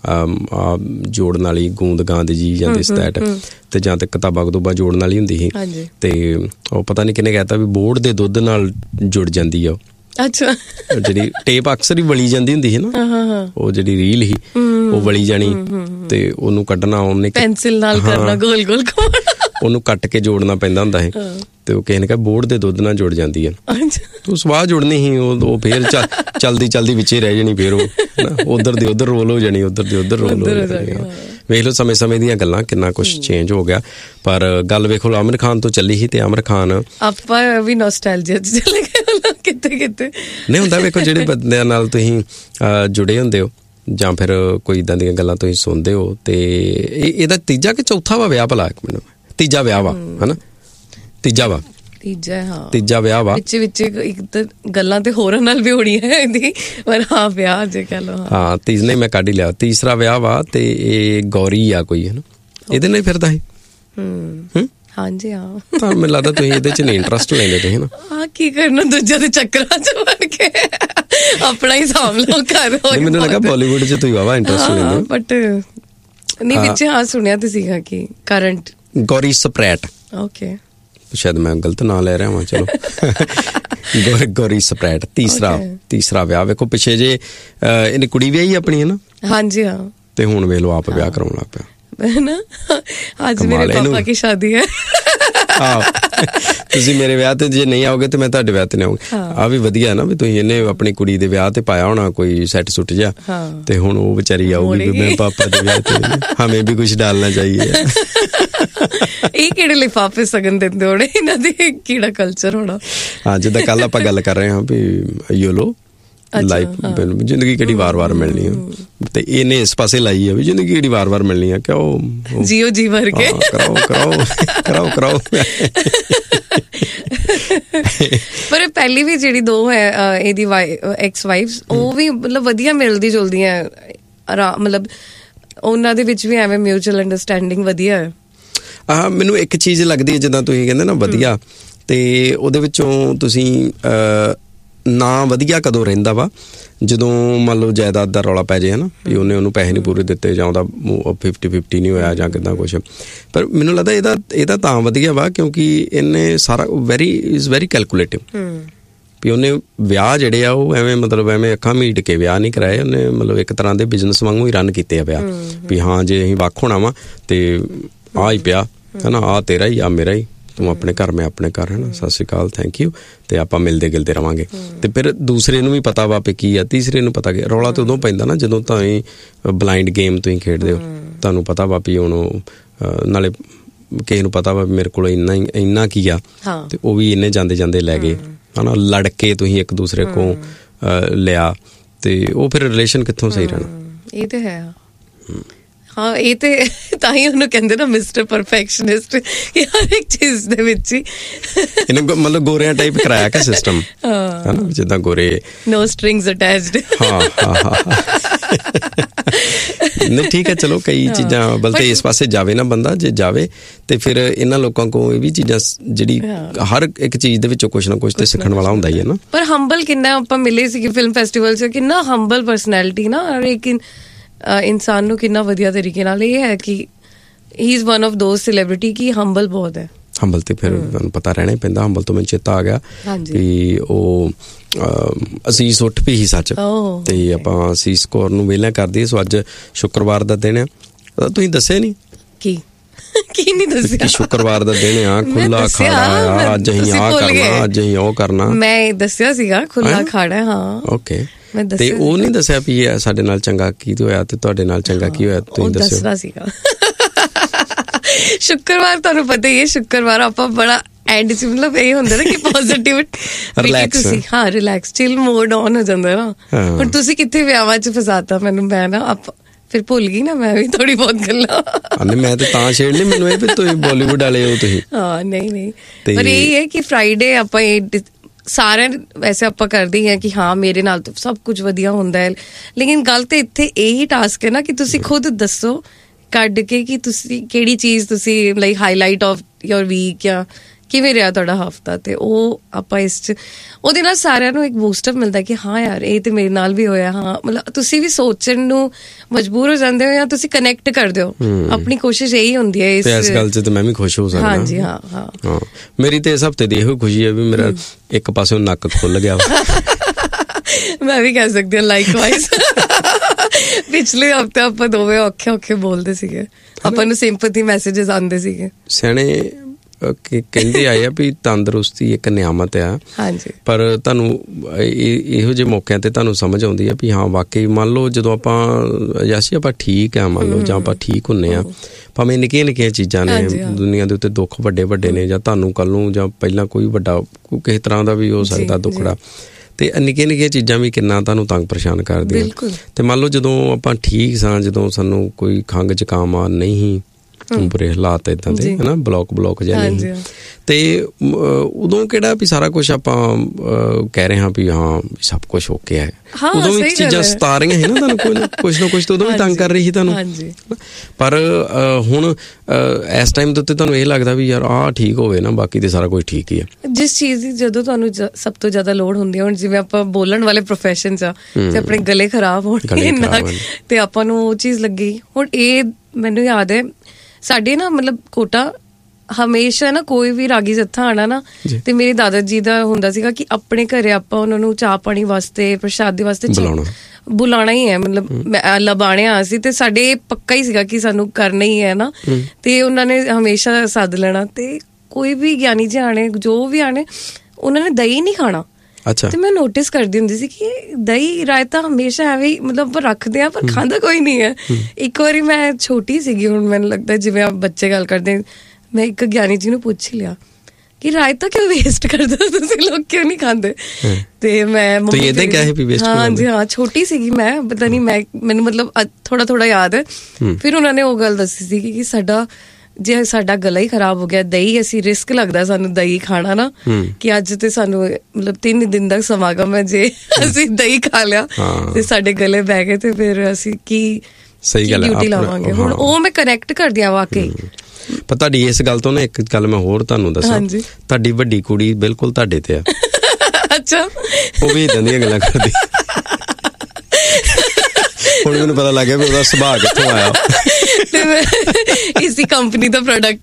ਜੋੜਨ ਵਾਲੀ ਗੂੰਦ ਗਾਂਦ ਜੀ ਜਾਂ ਦਿਸ ਦੈਟ, ਤੇ ਜਾਂ ਤੇ ਕਿਤਾਬਾਂ ਕਤੂਬਾਂ ਜੋੜਨ ਵਾਲੀ ਹੁੰਦੀ ਸੀ, ਤੇ ਉਹ ਪਤਾ ਨਹੀਂ ਕਿੰਨੇ ਕਹਿਤਾ ਵੀ ਬੋਰਡ ਦੇ ਦੁੱਧ ਨਾਲ ਜੁੜ ਜਾਂਦੀ ਆ। ਅੱਛਾ, ਜਿਹੜੀ ਟੇਪ ਅਕਸਰ ਹੀ ਵਲੀ ਜਾਂਦੀ ਹੁੰਦੀ ਸੀ ਨਾ, ਉਹ ਜਿਹੜੀ ਰੀਲ ਸੀ ਉਹ ਵਲੀ ਜਾਣੀ, ਤੇ ਉਹਨੂੰ ਕੱਢਣਾ, ਉਹਨੇ ਪੈਨਸਿਲ ਨਾਲ ਕਰਨਾ, ਗੋਲ ਗੋਲ ਉਹਨੂੰ ਕੱਟ ਕੇ ਜੋੜਨਾ ਪੈਂਦਾ ਹੁੰਦਾ ਸੀ, ਤੇ ਉਹ ਕਿਸੇ ਨੇ ਕਿਹਾ ਬੋਰਡ ਦੇ ਦੁੱਧ ਨਾਲ ਜੁੜ ਜਾਂਦੀ ਹੈ। ਤੂੰ ਸਵਾਹ ਜੁੜਨੀ ਸੀ, ਉਹ ਫੇਰ ਚਲਦੀ ਵਿੱਚੇ ਰਹਿ ਜਾਣੀ, ਫੇਰ ਉਹ ਉਧਰ ਦੀ ਉਧਰ ਰੋਲ ਹੋ ਜਾਣੀ, ਉਧਰ ਦੀ ਉਧਰ ਰੋਲ ਹੋ ਜਾਣੀ। ਵੇਖ ਲਓ ਸਮੇਂ ਦੀਆਂ ਗੱਲਾਂ, ਕਿੰਨਾ ਕੁਛ ਚੇਂਜ ਹੋ ਗਿਆ। ਪਰ ਗੱਲ ਵੇਖੋ ਆਮਿਰ ਖਾਨ ਤੋਂ ਚੱਲੀ ਸੀ, ਤੇ ਆਮਿਰ ਖਾਨ ਆਪਾਂ ਵੀ ਨੋਸਟੈਲਜੀਆ 'ਚ ਚਲੇ ਗਏ ਕਿਤੇ ਨਹੀਂ ਹੁੰਦਾ। ਵੇਖੋ ਜਿਹੜੇ ਬੰਦਿਆਂ ਨਾਲ ਤੁਸੀਂ ਜੁੜੇ ਹੁੰਦੇ ਹੋ, ਜਾਂ ਫਿਰ ਕੋਈ ਇੱਦਾਂ ਦੀਆਂ ਗੱਲਾਂ ਤੁਸੀਂ ਸੁਣਦੇ ਹੋ, ਤੇ ਇਹਦਾ ਤੀਜਾ ਕਿ ਚੌਥਾ ਵਾ ਵਿਆਹ ਭਲਾ? ਇੱਕ ਮਿੰਟ, ਤੀਜਾ ਵਿਆਹ ਵਾ, ਹਨਾ? ਤੀਜਾ ਵਿਆਹ ਵਾ ਵਿੱਚ ਇੱਕ ਤਾਂ ਗੱਲਾਂ ਤੇ ਹੋਰਾਂ ਨਾਲ ਵੀ ਹੋਣੀ ਹੈ ਇਹਦੀ, ਪਰ ਹਾਂ ਵਿਆਹ ਜੇ ਕਹਿ ਲਓ। ਹਾਂ, ਨਹੀਂ ਮੈਂ ਕੱਢ ਹੀ ਲਿਆ, ਤੀਸਰਾ ਵਿਆਹ ਵਾ, ਤੇ ਇਹ ਗੌਰੀ ਆ ਕੋਈ, ਹਨਾ? ਇਹਦੇ ਨਾਲ ਫਿਰਦਾ ਸੀ। ਹਾਂਜੀ, ਹਾਂ। ਤਾਂ ਮੈਨੂੰ ਲੱਗਦਾ ਤੁਸੀਂ ਇਹਦੇ 'ਚ ਨਹੀਂ ਇੰਟਰਸਟ ਲੈਂਦੇ ਤੁਸੀਂ, ਹਨਾ? ਹਾਂ, ਕੀ ਕਰਨਾ ਦੂਜੇ ਦੇ ਚੱਕਰਾਂ 'ਚ ਵੜ ਕੇ ਆਪਣਾ ਹੀ ਸਾਂਭ ਲਓ ਘਰ। ਮੈਨੂੰ ਲੱਗਾ ਬਾਲੀਵੁੱਡ 'ਚ ਤੁਸੀਂ ਵਾਵਾ ਇੰਟਰਸਟ ਲੈਂਦੇ, ਬਟ ਨਹੀਂ ਵਿੱਚ ਹਾਂ ਸੁਣਿਆ ਤੇ ਸੀਗਾ ਕਿ ਕਰੰਟ ਗੌਰੀ ਸਪਰੈਟ, ਓਕੇ, ਸ਼ਾਇਦ ਮੈਂ ਗਲਤ ਨਾਂ ਲੈ ਰਿਹਾ ਵਾਂ, ਚਲੋ ਗੌਰੀ ਸਪਰੈਟ ਤੀਸਰਾ ਵਿਆਹ। ਵੇਖੋ ਪਿੱਛੇ ਜੇ ਇਹਨੇ ਕੁੜੀ ਵਿਆਹੀ ਆਪਣੀ, ਹੈ ਨਾ? ਹਾਂਜੀ, ਹਾਂ। ਤੇ ਹੁਣ ਵੇਖ ਲਓ ਆਪ ਵਿਆਹ ਕਰਾਉਣ ਲੱਗ ਪਿਆ ਨਾ। ਅੱਜ ਮੇਰੇ ਪਾਪਾ ਕੀ ਸ਼ਾਦੀ ਹੈ। ਤੁਸੀਂ ਮੇਰੇ ਵਿਆਹ ਤੇ ਜੇ ਨਹੀਂ ਆਓਗੇ ਤੇ ਮੈਂ ਤੁਹਾਡੇ ਵਿਆਹ ਤੇ ਨਹੀਂ ਆਉਂਗੀ। ਆ ਵੀ ਵਧੀਆ ਨਾ ਵੀ ਤੁਸੀਂ ਇਹਨੇ ਆਪਣੀ ਕੁੜੀ ਦੇ ਵਿਆਹ ਤੇ ਪਾਇਆ ਹੋਣਾ ਕੋਈ ਸੈੱਟ ਸੁੱਟ ਜਾ, ਤੇ ਹੁਣ ਉਹ ਵਿਚਾਰੀ ਆਊਗੀ ਵੀ ਮੈਂ ਪਾਪਾ ਦੇ ਵਿਆਹ ਤੇ ਹਮੇ ਵੀ ਕੁਝ ਡਾਲਣਾ ਚਾਹੀਏ। ਇਹ ਕਿਹੜੇ ਲਿਫਾਫੇ ਸਗਨ ਦਿੰਦੇ ਹੋਣੇ, ਇਹਨਾਂ ਦੇ ਕਿਹੜਾ ਕਲਚਰ ਹੋਣਾ। ਹਾਂ, ਜਿੱਦਾਂ ਕੱਲ ਆਪਾਂ ਗੱਲ ਕਰ ਰਹੇ ਹਾਂ ਵੀ ਯੋਲੋ ਲਾਈਫ, ਜ਼ਿੰਦਗੀ ਕਿਹੜੀ ਵਾਰ-ਵਾਰ ਮਿਲਣੀ ਆ, ਤੇ ਇਹਨੇ ਇਸ ਪਾਸੇ ਲਾਈ ਆ ਵੀ ਜ਼ਿੰਦਗੀ ਕਿਹੜੀ ਵਾਰ-ਵਾਰ ਮਿਲਣੀ ਆ, ਕਿਉਂ ਜੀਓ ਜੀ ਭਰ ਕੇ ਕਰਾਓ। ਪਰ ਪਹਿਲੀ ਵੀ ਜਿਹੜੀ ਦੋ ਹੈ ਇਹਦੀ ਐਕਸ ਵਾਈਫਸ, ਉਹ ਵੀ ਮਤਲਬ ਵਧੀਆ ਮਿਲਦੀ ਜੁਲਦੀਆਂ, ਮਤਲਬ ਉਹਨਾਂ ਦੇ ਵਿੱਚ ਵੀ ਐਵੇਂ ਮਿਊਚੁਅਲ ਅੰਡਰਸਟੈਂਡਿੰਗ ਵਧੀਆ ਹੈ। ਮੈਨੂੰ ਇੱਕ ਚੀਜ਼ ਲੱਗਦੀ ਹੈ, ਜਿੱਦਾਂ ਤੁਸੀਂ ਕਹਿੰਦੇ ਨਾ ਵਧੀਆ, ਤੇ ਉਹਦੇ ਵਿੱਚੋਂ ਤੁਸੀਂ ਨਾ ਵਧੀਆ ਕਦੋਂ ਰਹਿੰਦਾ ਵਾ, ਜਦੋਂ ਮੰਨ ਲਓ ਜਾਇਦਾਦ ਦਾ ਰੌਲਾ ਪੈ ਜਾਏ, ਹਨਾ, ਵੀ ਉਹਨੂੰ ਪੈਸੇ ਨਹੀਂ ਪੂਰੇ ਦਿੱਤੇ, ਜਾਂ ਉਹਦਾ 50-50 ਨਹੀਂ ਹੋਇਆ, ਜਾਂ ਕਿੱਦਾਂ ਕੁਛ। ਪਰ ਮੈਨੂੰ ਲੱਗਦਾ ਇਹਦਾ ਤਾਂ ਵਧੀਆ ਵਾ ਕਿਉਂਕਿ ਇਹਨੇ ਸਾਰਾ ਇਜ਼ ਵੈਰੀ ਕੈਲਕੂਲੇਟਿਵ, ਵੀ ਉਹਨੇ ਵਿਆਹ ਜਿਹੜੇ ਆ ਉਹ ਐਵੇਂ ਅੱਖਾਂ ਮੀਟ ਕੇ ਵਿਆਹ ਨਹੀਂ ਕਰਾਏ, ਉਹਨੇ ਮਤਲਬ ਇੱਕ ਤਰ੍ਹਾਂ ਦੇ ਬਿਜ਼ਨਸ ਵਾਂਗੂ ਹੀ ਰਨ ਕੀਤੇ ਆ ਵਿਆਹ, ਵੀ ਹਾਂ ਜੇ ਅਸੀਂ ਵੱਖ ਹੋਣਾ ਵਾ ਤੇ ਆਹ ਹੀ ਪਿਆ, ਹਨਾ, ਆਹ ਤੇਰਾ ਹੀ, ਆ ਮੇਰਾ ਹੀ, ਤੂੰ ਆਪਣੇ ਘਰ, ਮੈਂ ਆਪਣੇ ਘਰ, ਹੈ ਨਾ, ਸਤਿ ਸ਼੍ਰੀ ਅਕਾਲ, ਥੈਂਕ ਯੂ, ਤੇ ਆਪਾਂ ਮਿਲਦੇ ਗਿਲਦੇ ਰਵਾਂਗੇ। ਤੇ ਫਿਰ ਦੂਸਰੇ ਨੂੰ ਵੀ ਪਤਾ ਵਾ ਵੀ ਕੀ ਆ, ਤੀਸਰੇ ਨੂੰ ਪਤਾ ਕਿ ਰੌਲਾ ਤੇ ਉਦੋਂ ਪੈਂਦਾ ਨਾ ਜਦੋਂ ਤੁਸੀਂ ਬਲਾਈਂਡ ਗੇਮ ਤੁਸੀਂ ਖੇਡਦੇ ਹੋ, ਤੁਹਾਨੂੰ ਪਤਾ ਵਾ ਵੀ ਹੁਣ ਨਾਲੇ ਕਿਸੇ ਨੂੰ ਪਤਾ ਵਾ ਮੇਰੇ ਕੋਲ ਇੰਨਾ ਕੀ ਆ, ਤੇ ਉਹ ਵੀ ਇੰਨੇ ਜਾਂਦੇ ਲੈ ਗਏ, ਹਨਾ, ਲੜ ਕੇ ਤੁਸੀਂ ਇੱਕ ਦੂਸਰੇ ਕੋਲ ਲਿਆ, ਤੇ ਉਹ ਫਿਰ ਰਿਲੇਸ਼ਨ ਕਿੱਥੋਂ ਸਹੀ ਰਹਿਣਾ। ਇਹ ਤੇ ਹੈ। ਹਾਂ ਇਹ ਤੇ ਤਾਂ ਹੀ ਉਹਨੂੰ ਕਹਿੰਦੇ ਨਾ ਮਿਸਟਰ ਪਰਫੈਕਸ਼ਨਿਸਟ, ਕਿ ਹਰ ਇੱਕ ਚੀਜ਼ ਦੇ ਵਿੱਚ ਹੀ ਇਹਨੇ ਮਤਲਬ ਗੋਰਿਆਂ ਟਾਈਪ ਕਰਾਇਆ ਕਿ ਸਿਸਟਮ, ਹੈ ਨਾ, ਜਿੱਦਾਂ ਗੋਰੇ, ਨੋ ਸਟ੍ਰਿੰਗਸ ਅਟੈਚਡ। ਹਾਂ ਨਹੀਂ ਠੀਕ ਹੈ, ਚਲੋ ਕਈ ਚੀਜ਼ਾਂ ਬਲਕਿ ਇਸ ਪਾਸੇ ਜਾਵੇ ਨਾ ਬੰਦਾ, ਜੇ ਜਾਵੇ ਤੇ ਫਿਰ ਇਹਨਾਂ ਲੋਕਾਂ ਕੋਲ ਇਹ ਵੀ ਚੀਜ਼ਾਂ ਜਿਹੜੀ ਹਰ ਇੱਕ ਚੀਜ਼ ਦੇ ਵਿੱਚੋਂ ਕੁਛ ਨਾ ਕੁਛ ਤੇ ਸਿੱਖਣ ਵਾਲਾ ਹੁੰਦਾ ਹੀ ਹੈ ਨਾ। ਪਰ ਹੰਬਲ ਕਿੰਨਾ ਆਪਾਂ ਮਿਲੇ ਸੀਗੇ ਫਿਲਮ ਫੈਸਟੀਵਲ 'ਚ, ਕਿੰਨਾ ਹੰਬਲ ਪਰਸਨੈਲਿਟੀ ਨਾ, ਔਰ ਇੱਕ ਇਨਸਾਨ ਨੂੰ ਕਿੰਨਾ ਵਧੀਆ ਤਰੀਕੇ ਨਾਲ, ਇਹ ਹੈ ਕਿ ਹੀ is one of those celebrity ਕਿ ਹੰਬਲ ਬਹੁਤ ਹੈ। ਹੰਬਲ ਤੇ ਫਿਰ ਤੁਹਾਨੂੰ ਪਤਾ ਰਹਿਣਾ ਹੀ ਪੈਂਦਾ। ਹੰਬਲ ਤੋਂ ਮੈਨੂੰ ਚੇਤਾ ਆ ਗਿਆ ਵੀ ਉਹ ਅਸੀਸ ਉੱਠ ਪਈ ਸੀ ਸੱਚ, ਤੇ ਆਪਾਂ ਅਸੀਸ ਕੌਰ ਨੂੰ ਵਿਹਲਿਆਂ ਕਰ ਦਈਏ। ਸੋ ਅੱਜ ਸ਼ੁੱਕਰਵਾਰ ਦਾ ਦਿਨ ਆ, ਤੁਸੀਂ ਦੱਸਿਆ ਨਹੀਂ ਕੀ ਨਹੀਂ ਦੱਸਿਆ? ਸ਼ੁੱਕਰਵਾਰ ਦਾ ਦਿਨ ਆ, ਖੁੱਲਾ ਖਾੜਾ ਆ, ਅੱਜ ਅਸੀਂ ਆਹ ਕਰਨਾ, ਅੱਜ ਅਸੀਂ ਉਹ ਕਰਨਾ। ਮੈਂ ਦੱਸਿਆ ਸੀਗਾ ਖੁੱਲਾ ਖਾੜਾ। ਹਾਂ ਓਕੇ, ਤੇ ਉਹ ਨਹੀਂ ਦੱਸਿਆ ਵੀ ਸਾਡੇ ਨਾਲ ਚੰਗਾ ਕੀ ਹੋਇਆ ਤੇ ਤੁਹਾਡੇ ਨਾਲ ਚੰਗਾ ਕੀ ਹੋਇਆ, ਤੁਸੀਂ ਦੱਸਣਾ ਸੀਗਾ। ਸ਼ੁੱਕਰਵਾਰ ਤੁਹਾਨੂੰ ਪਤਾ ਹੀ ਹੈ, ਸ਼ੁੱਕਰਵਾਰ ਆਪਾਂ ਬੜਾ ਐਂਡ ਚ ਮਤਲਬ ਇਹ ਹੁੰਦਾ ਨਾ ਕਿ ਪੋਜ਼ਿਟਿਵ ਤੁਸੀਂ ਹਾਂ ਰਿਲੈਕਸ ਚਿਲ ਮੋਡ ਆਨ ਹੋ ਜਾਂਦਾ ਨਾ। ਹੁਣ ਤੁਸੀਂ ਕਿੱਥੇ ਵਿਆਹਾਂ ਚ ਫਸਾਤਾ ਮੈਨੂੰ, ਮੈਂ ਨਾ ਫਿਰ ਭੁੱਲ ਗਈ ਨਾ ਮੈਂ ਵੀ ਥੋੜੀ ਬਹੁਤ ਗੱਲਾਂ। ਮੈਂ ਤਾਂ ਛੇੜ ਲਈ, ਮੈਨੂੰ ਇਹ ਵੀ ਤੁਸੀਂ ਬਾਲੀਵੁੱਡ ਵਾਲੇ ਹੋ ਤੁਸੀਂ। ਹਾਂ ਨਹੀਂ ਪਰ ਇਹ ਹੈ ਕਿ ਫਰਾਈਡੇ ਆਪਾਂ ਇਹ ਸਾਰਿਆਂ ਵੈਸੇ ਆਪਾਂ ਕਰਦੇ ਹੀ ਹਾਂ ਕਿ ਹਾਂ ਮੇਰੇ ਨਾਲ ਤਾਂ ਸਭ ਕੁਝ ਵਧੀਆ ਹੁੰਦਾ ਹੈ, ਲੇਕਿਨ ਗੱਲ ਤੇ ਇੱਥੇ ਇਹੀ ਟਾਸਕ ਹੈ ਨਾ ਕਿ ਤੁਸੀਂ ਖੁਦ ਦੱਸੋ ਕੱਢ ਕੇ ਕਿ ਤੁਸੀਂ ਕਿਹੜੀ ਚੀਜ਼ ਤੁਸੀਂ like highlight of your week ਜਾਂ ਕਿਵੇਂ ਰਿਹਾ ਤੁਹਾਡਾ ਹਫਤਾ, ਤੇ ਉਹ ਆਪਾਂ ਇਸ 'ਚ ਉਹਦੇ ਨਾਲ ਸਾਰਿਆਂ ਨੂੰ ਇੱਕ ਬੂਸਟਅਪ ਮਿਲਦਾ ਕਿ ਹਾਂ ਯਾਰ ਇਹ ਤੇ ਮੇਰੇ ਨਾਲ ਵੀ ਹੋਇਆ। ਹਾਂ ਮਤਲਬ ਤੁਸੀਂ ਵੀ ਸੋਚਣ ਨੂੰ ਮਜਬੂਰ ਹੋ ਜਾਂਦੇ ਹੋ ਜਾਂ ਤੁਸੀਂ ਕਨੈਕਟ ਕਰਦੇ ਹੋ। ਆਪਣੀ ਕੋਸ਼ਿਸ਼ ਇਹੀ ਹੁੰਦੀ ਹੈ ਇਸ ਗੱਲ 'ਚ, ਤੇ ਮੈਂ ਵੀ ਖੁਸ਼ ਹੋ ਸਕਦਾ। ਹਾਂਜੀ ਹਾਂ ਮੇਰੀ ਤੇ ਇਸ ਹਫਤੇ ਦੀ ਇਹੋ ਖੁਸ਼ੀ ਹੈ ਵੀ ਮੇਰਾ ਇੱਕ ਪਾਸੇ ਨੱਕ ਖੁੱਲ ਗਿਆ। ਮੈਂ ਵੀ ਕਹਿ ਸਕਦੀ ਹਾਂ ਲਾਈਕਵਾਈਜ਼। ਪਿਛਲੇ ਹਫਤੇ ਆਪਾਂ ਦੋਵੇਂ ਔਖੇ ਬੋਲਦੇ ਸੀਗੇ, ਆਪਾਂ ਨੂੰ ਸਿੰਪੈਥੀ ਮੈਸੇजेस ਆਉਂਦੇ ਸੀਗੇ। ਸਿਆਣੇ ਕਹਿੰਦੇ ਆਏ ਆ ਵੀ ਤੰਦਰੁਸਤੀ ਇੱਕ ਨਿਆਮਤ ਆ। ਹਾਂਜੀ, ਪਰ ਤੁਹਾਨੂੰ ਇਹੋ ਜਿਹੇ ਮੌਕਿਆਂ ਤੇ ਤੁਹਾਨੂੰ ਸਮਝ ਆਉਂਦੀ ਆ ਵੀ ਹਾਂ ਵਾਕਈ ਮੰਨ ਲਓ ਜਦੋਂ ਆਪਾਂ ਯਾਸੀ ਆਪਾਂ ਠੀਕ ਆ, ਮੰਨ ਲਓ ਜਾਂ ਆਪਾਂ ਠੀਕ ਹੁੰਨੇ ਆ, ਭਾਵੇਂ ਨਿੱਕੀਆਂ ਚੀਜ਼ਾਂ ਨੇ ਦੁਨੀਆ ਦੇ ਉੱਤੇ, ਦੁੱਖ ਵੱਡੇ ਨੇ, ਜਾਂ ਤੁਹਾਨੂੰ ਕੱਲ ਨੂੰ ਜਾਂ ਪਹਿਲਾਂ ਕੋਈ ਵੱਡਾ ਕਿਸੇ ਤਰ੍ਹਾਂ ਦਾ ਵੀ ਹੋ ਸਕਦਾ ਦੁੱਖੜਾ, ਤੇ ਨਿੱਕੀਆਂ ਚੀਜ਼ਾਂ ਵੀ ਕਿੰਨਾ ਤੁਹਾਨੂੰ ਤੰਗ ਪਰੇਸ਼ਾਨ ਕਰਦੀਆਂ। ਤੇ ਮੰਨ ਲਓ ਜਦੋਂ ਆਪਾਂ ਠੀਕ ਸਾਂ, ਜਦੋਂ ਸਾਨੂੰ ਕੋਈ ਖੰਘ ਜ਼ੁਕਾਮ ਆ ਨਹੀਂ ਬੁਰੇ ਹਾਲਾਤ ਏਦਾਂ ਦੇ ਹਨਾ, ਬਲੌਕ ਜਿਹਾ ਨਹੀਂ, ਤੇ ਉਦੋਂ ਕਿਹੜਾ ਵੀ ਸਾਰਾ ਕੁਛ ਆਪਾਂ ਕਹਿ ਰਹੇ ਹਾਂ ਵੀ ਹਾਂ ਸਭ ਕੁਛ ਓਕੇ ਹੈ, ਉਦੋਂ ਵੀ ਚੀਜ਼ਾਂ ਸਤਾ ਰਹੀਆਂ ਸੀ ਨਾ ਤੁਹਾਨੂੰ, ਕੁਛ ਨਾ ਕੁਛ ਤਾਂ ਉਦੋਂ ਵੀ ਤੰਗ ਕਰ ਰਹੀ ਸੀ ਤੁਹਾਨੂੰ। ਪਰ ਹੁਣ ਇਸ ਟਾਈਮ ਦੇ ਉੱਤੇ ਤੁਹਾਨੂੰ ਇਹ ਲੱਗਦਾ ਵੀ ਯਾਰ ਆਹ ਠੀਕ ਹੋਵੇ ਨਾ, ਬਾਕੀ ਤੇ ਸਾਰਾ ਕੁਝ ਠੀਕ ਹੀ ਹੈ। ਜਿਸ ਚੀਜ਼ ਦੀ ਜਦੋਂ ਤੁਹਾਨੂੰ ਸਭ ਤੋਂ ਜ਼ਿਆਦਾ ਲੋੜ ਹੁੰਦੀ ਹੈ, ਹੁਣ ਜਿਵੇਂ ਆਪਾਂ ਬੋਲਣ ਵਾਲੇ ਪ੍ਰੋਫੈਸ਼ਨ 'ਚ ਤੇ ਆਪਣੇ ਗਲੇ ਖਰਾਬ ਹੋਣ ਤੇ ਆਪਾਂ ਨੂੰ ਉਹ ਚੀਜ਼ ਲੱਗੀ। ਹੁਣ ਇਹ ਮੈਨੂੰ ਯਾਦ ਹੈ ਸਾਡੇ ਨਾ ਮਤਲਬ ਕੋਟਾ ਹਮੇਸ਼ਾ ਨਾ ਕੋਈ ਵੀ ਰਾਗੀ ਜੱਥਾ ਆਣਾ ਨਾ, ਤੇ ਮੇਰੇ ਦਾਦਾ ਜੀ ਦਾ ਹੁੰਦਾ ਸੀਗਾ ਕਿ ਆਪਣੇ ਘਰੇ ਆਪਾਂ ਉਹਨਾਂ ਨੂੰ ਚਾਹ ਪਾਣੀ ਵਾਸਤੇ, ਪ੍ਰਸ਼ਾਦੀ ਵਾਸਤੇ ਬੁਲਾਣਾ ਹੀ ਹੈ, ਮਤਲਬ ਲਬਾਣਿਆ ਸੀ, ਤੇ ਸਾਡੇ ਪੱਕਾ ਹੀ ਸੀਗਾ ਕਿ ਸਾਨੂੰ ਕਰਨਾ ਹੀ ਹੈ ਨਾ। ਤੇ ਉਹਨਾਂ ਨੇ ਹਮੇਸ਼ਾ ਸੱਦ ਲੈਣਾ, ਤੇ ਕੋਈ ਵੀ ਗਿਆਨੀ ਜੀ ਆਣੇ, ਜੋ ਵੀ ਆਣੇ, ਉਹਨਾਂ ਨੇ ਦਹੀਂ ਨਹੀਂ ਖਾਣਾ। ਤੇ ਮੈਂ ਨੋਟਿਸ ਕਰਦੀ ਹੁੰਦੀ ਸੀ ਕਿ ਦਹੀਂ ਰਾਇਤਾ ਹਮੇਸ਼ਾ ਐਵੇਂ ਮਤਲਬ ਰੱਖਦੇ ਆ ਪਰ ਖਾਂਦਾ ਕੋਈ ਨਹੀਂ ਹੈ। ਇੱਕ ਵਾਰੀ ਮੈਂ ਛੋਟੀ ਸੀਗੀ, ਹੁਣ ਮੈਨੂੰ ਲੱਗਦਾ ਜਿਵੇਂ ਆਪ ਬੱਚੇ ਗੱਲ ਕਰਦੇ, ਮੈਂ ਇੱਕ ਗਿਆਨੀ ਜੀ ਨੂੰ ਪੁੱਛ ਲਿਆ ਕਿ ਰਾਇਤਾ ਕਿਉਂ ਵੇਸਟ ਕਰਦੇ ਹੋ ਤੁਸੀਂ ਲੋਕ, ਕਿਉਂ ਨਹੀਂ ਖਾਂਦੇ? ਤੇ ਮੈਂ ਹਾਂਜੀ ਹਾਂ ਛੋਟੀ ਸੀਗੀ ਮੈਂ, ਪਤਾ ਨਹੀਂ ਮੈਨੂੰ ਮਤਲਬ ਥੋੜਾ ਯਾਦ ਹੈ। ਫਿਰ ਉਹਨਾਂ ਨੇ ਉਹ ਗੱਲ ਦੱਸੀ ਸੀ ਕਿ ਸਾਡਾ ਜੇ ਸਾਡਾ ਗਲਾ ਹੀ ਖਰਾਬ ਹੋ ਗਿਆ, ਦਹੀਂ ਅਸੀਂ ਰਿਸਕ ਲੱਗਦਾ ਸਾਨੂੰ ਦਹੀਂ ਖਾਣਾ ਨਾ, ਕਿ ਅੱਜ ਤੇ ਸਾਨੂੰ ਮਤਲਬ 3 ਦਿਨ ਦਾ ਸਮਾਗਮ ਹੈ, ਜੇ ਅਸੀਂ ਦਹੀਂ ਖਾ ਲਿਆ ਤੇ ਸਾਡੇ ਗਲੇ ਬਹਿ ਗਏ ਤੇ ਫਿਰ ਅਸੀਂ ਕੀ ਡਿਊਟੀ ਲਾਵਾਂਗੇ। ਹੁਣ ਉਹ ਮੈਂ ਕਨੈਕਟ ਕਰਦੀ ਹਾਂ ਵਾਕਈ। ਪਰ ਤੁਹਾਡੀ ਇਸ ਗੱਲ ਤੋਂ ਨਾ ਇੱਕ ਗੱਲ ਮੈਂ ਹੋਰ ਤੁਹਾਨੂੰ ਦੱਸਾਂ, ਤੁਹਾਡੀ ਵੱਡੀ ਕੁੜੀ ਬਿਲਕੁਲ ਤੁਹਾਡੇ ਤੇ ਆ। ਅੱਛਾ, ਉਹ ਵੀ ਏਦਾਂ ਦੀਆਂ ਗੱਲਾਂ ਕਰਦੀ। ਹੁਣ ਮੈਨੂੰ ਪਤਾ ਲੱਗ ਗਿਆ ਵੀ ਉਹਦਾ ਸੁਭਾਅ ਕਿੱਥੋਂ ਆਇਆ। ਇਸੀ ਕੰਪਨੀ ਦਾ ਪ੍ਰੋਡਕਟ।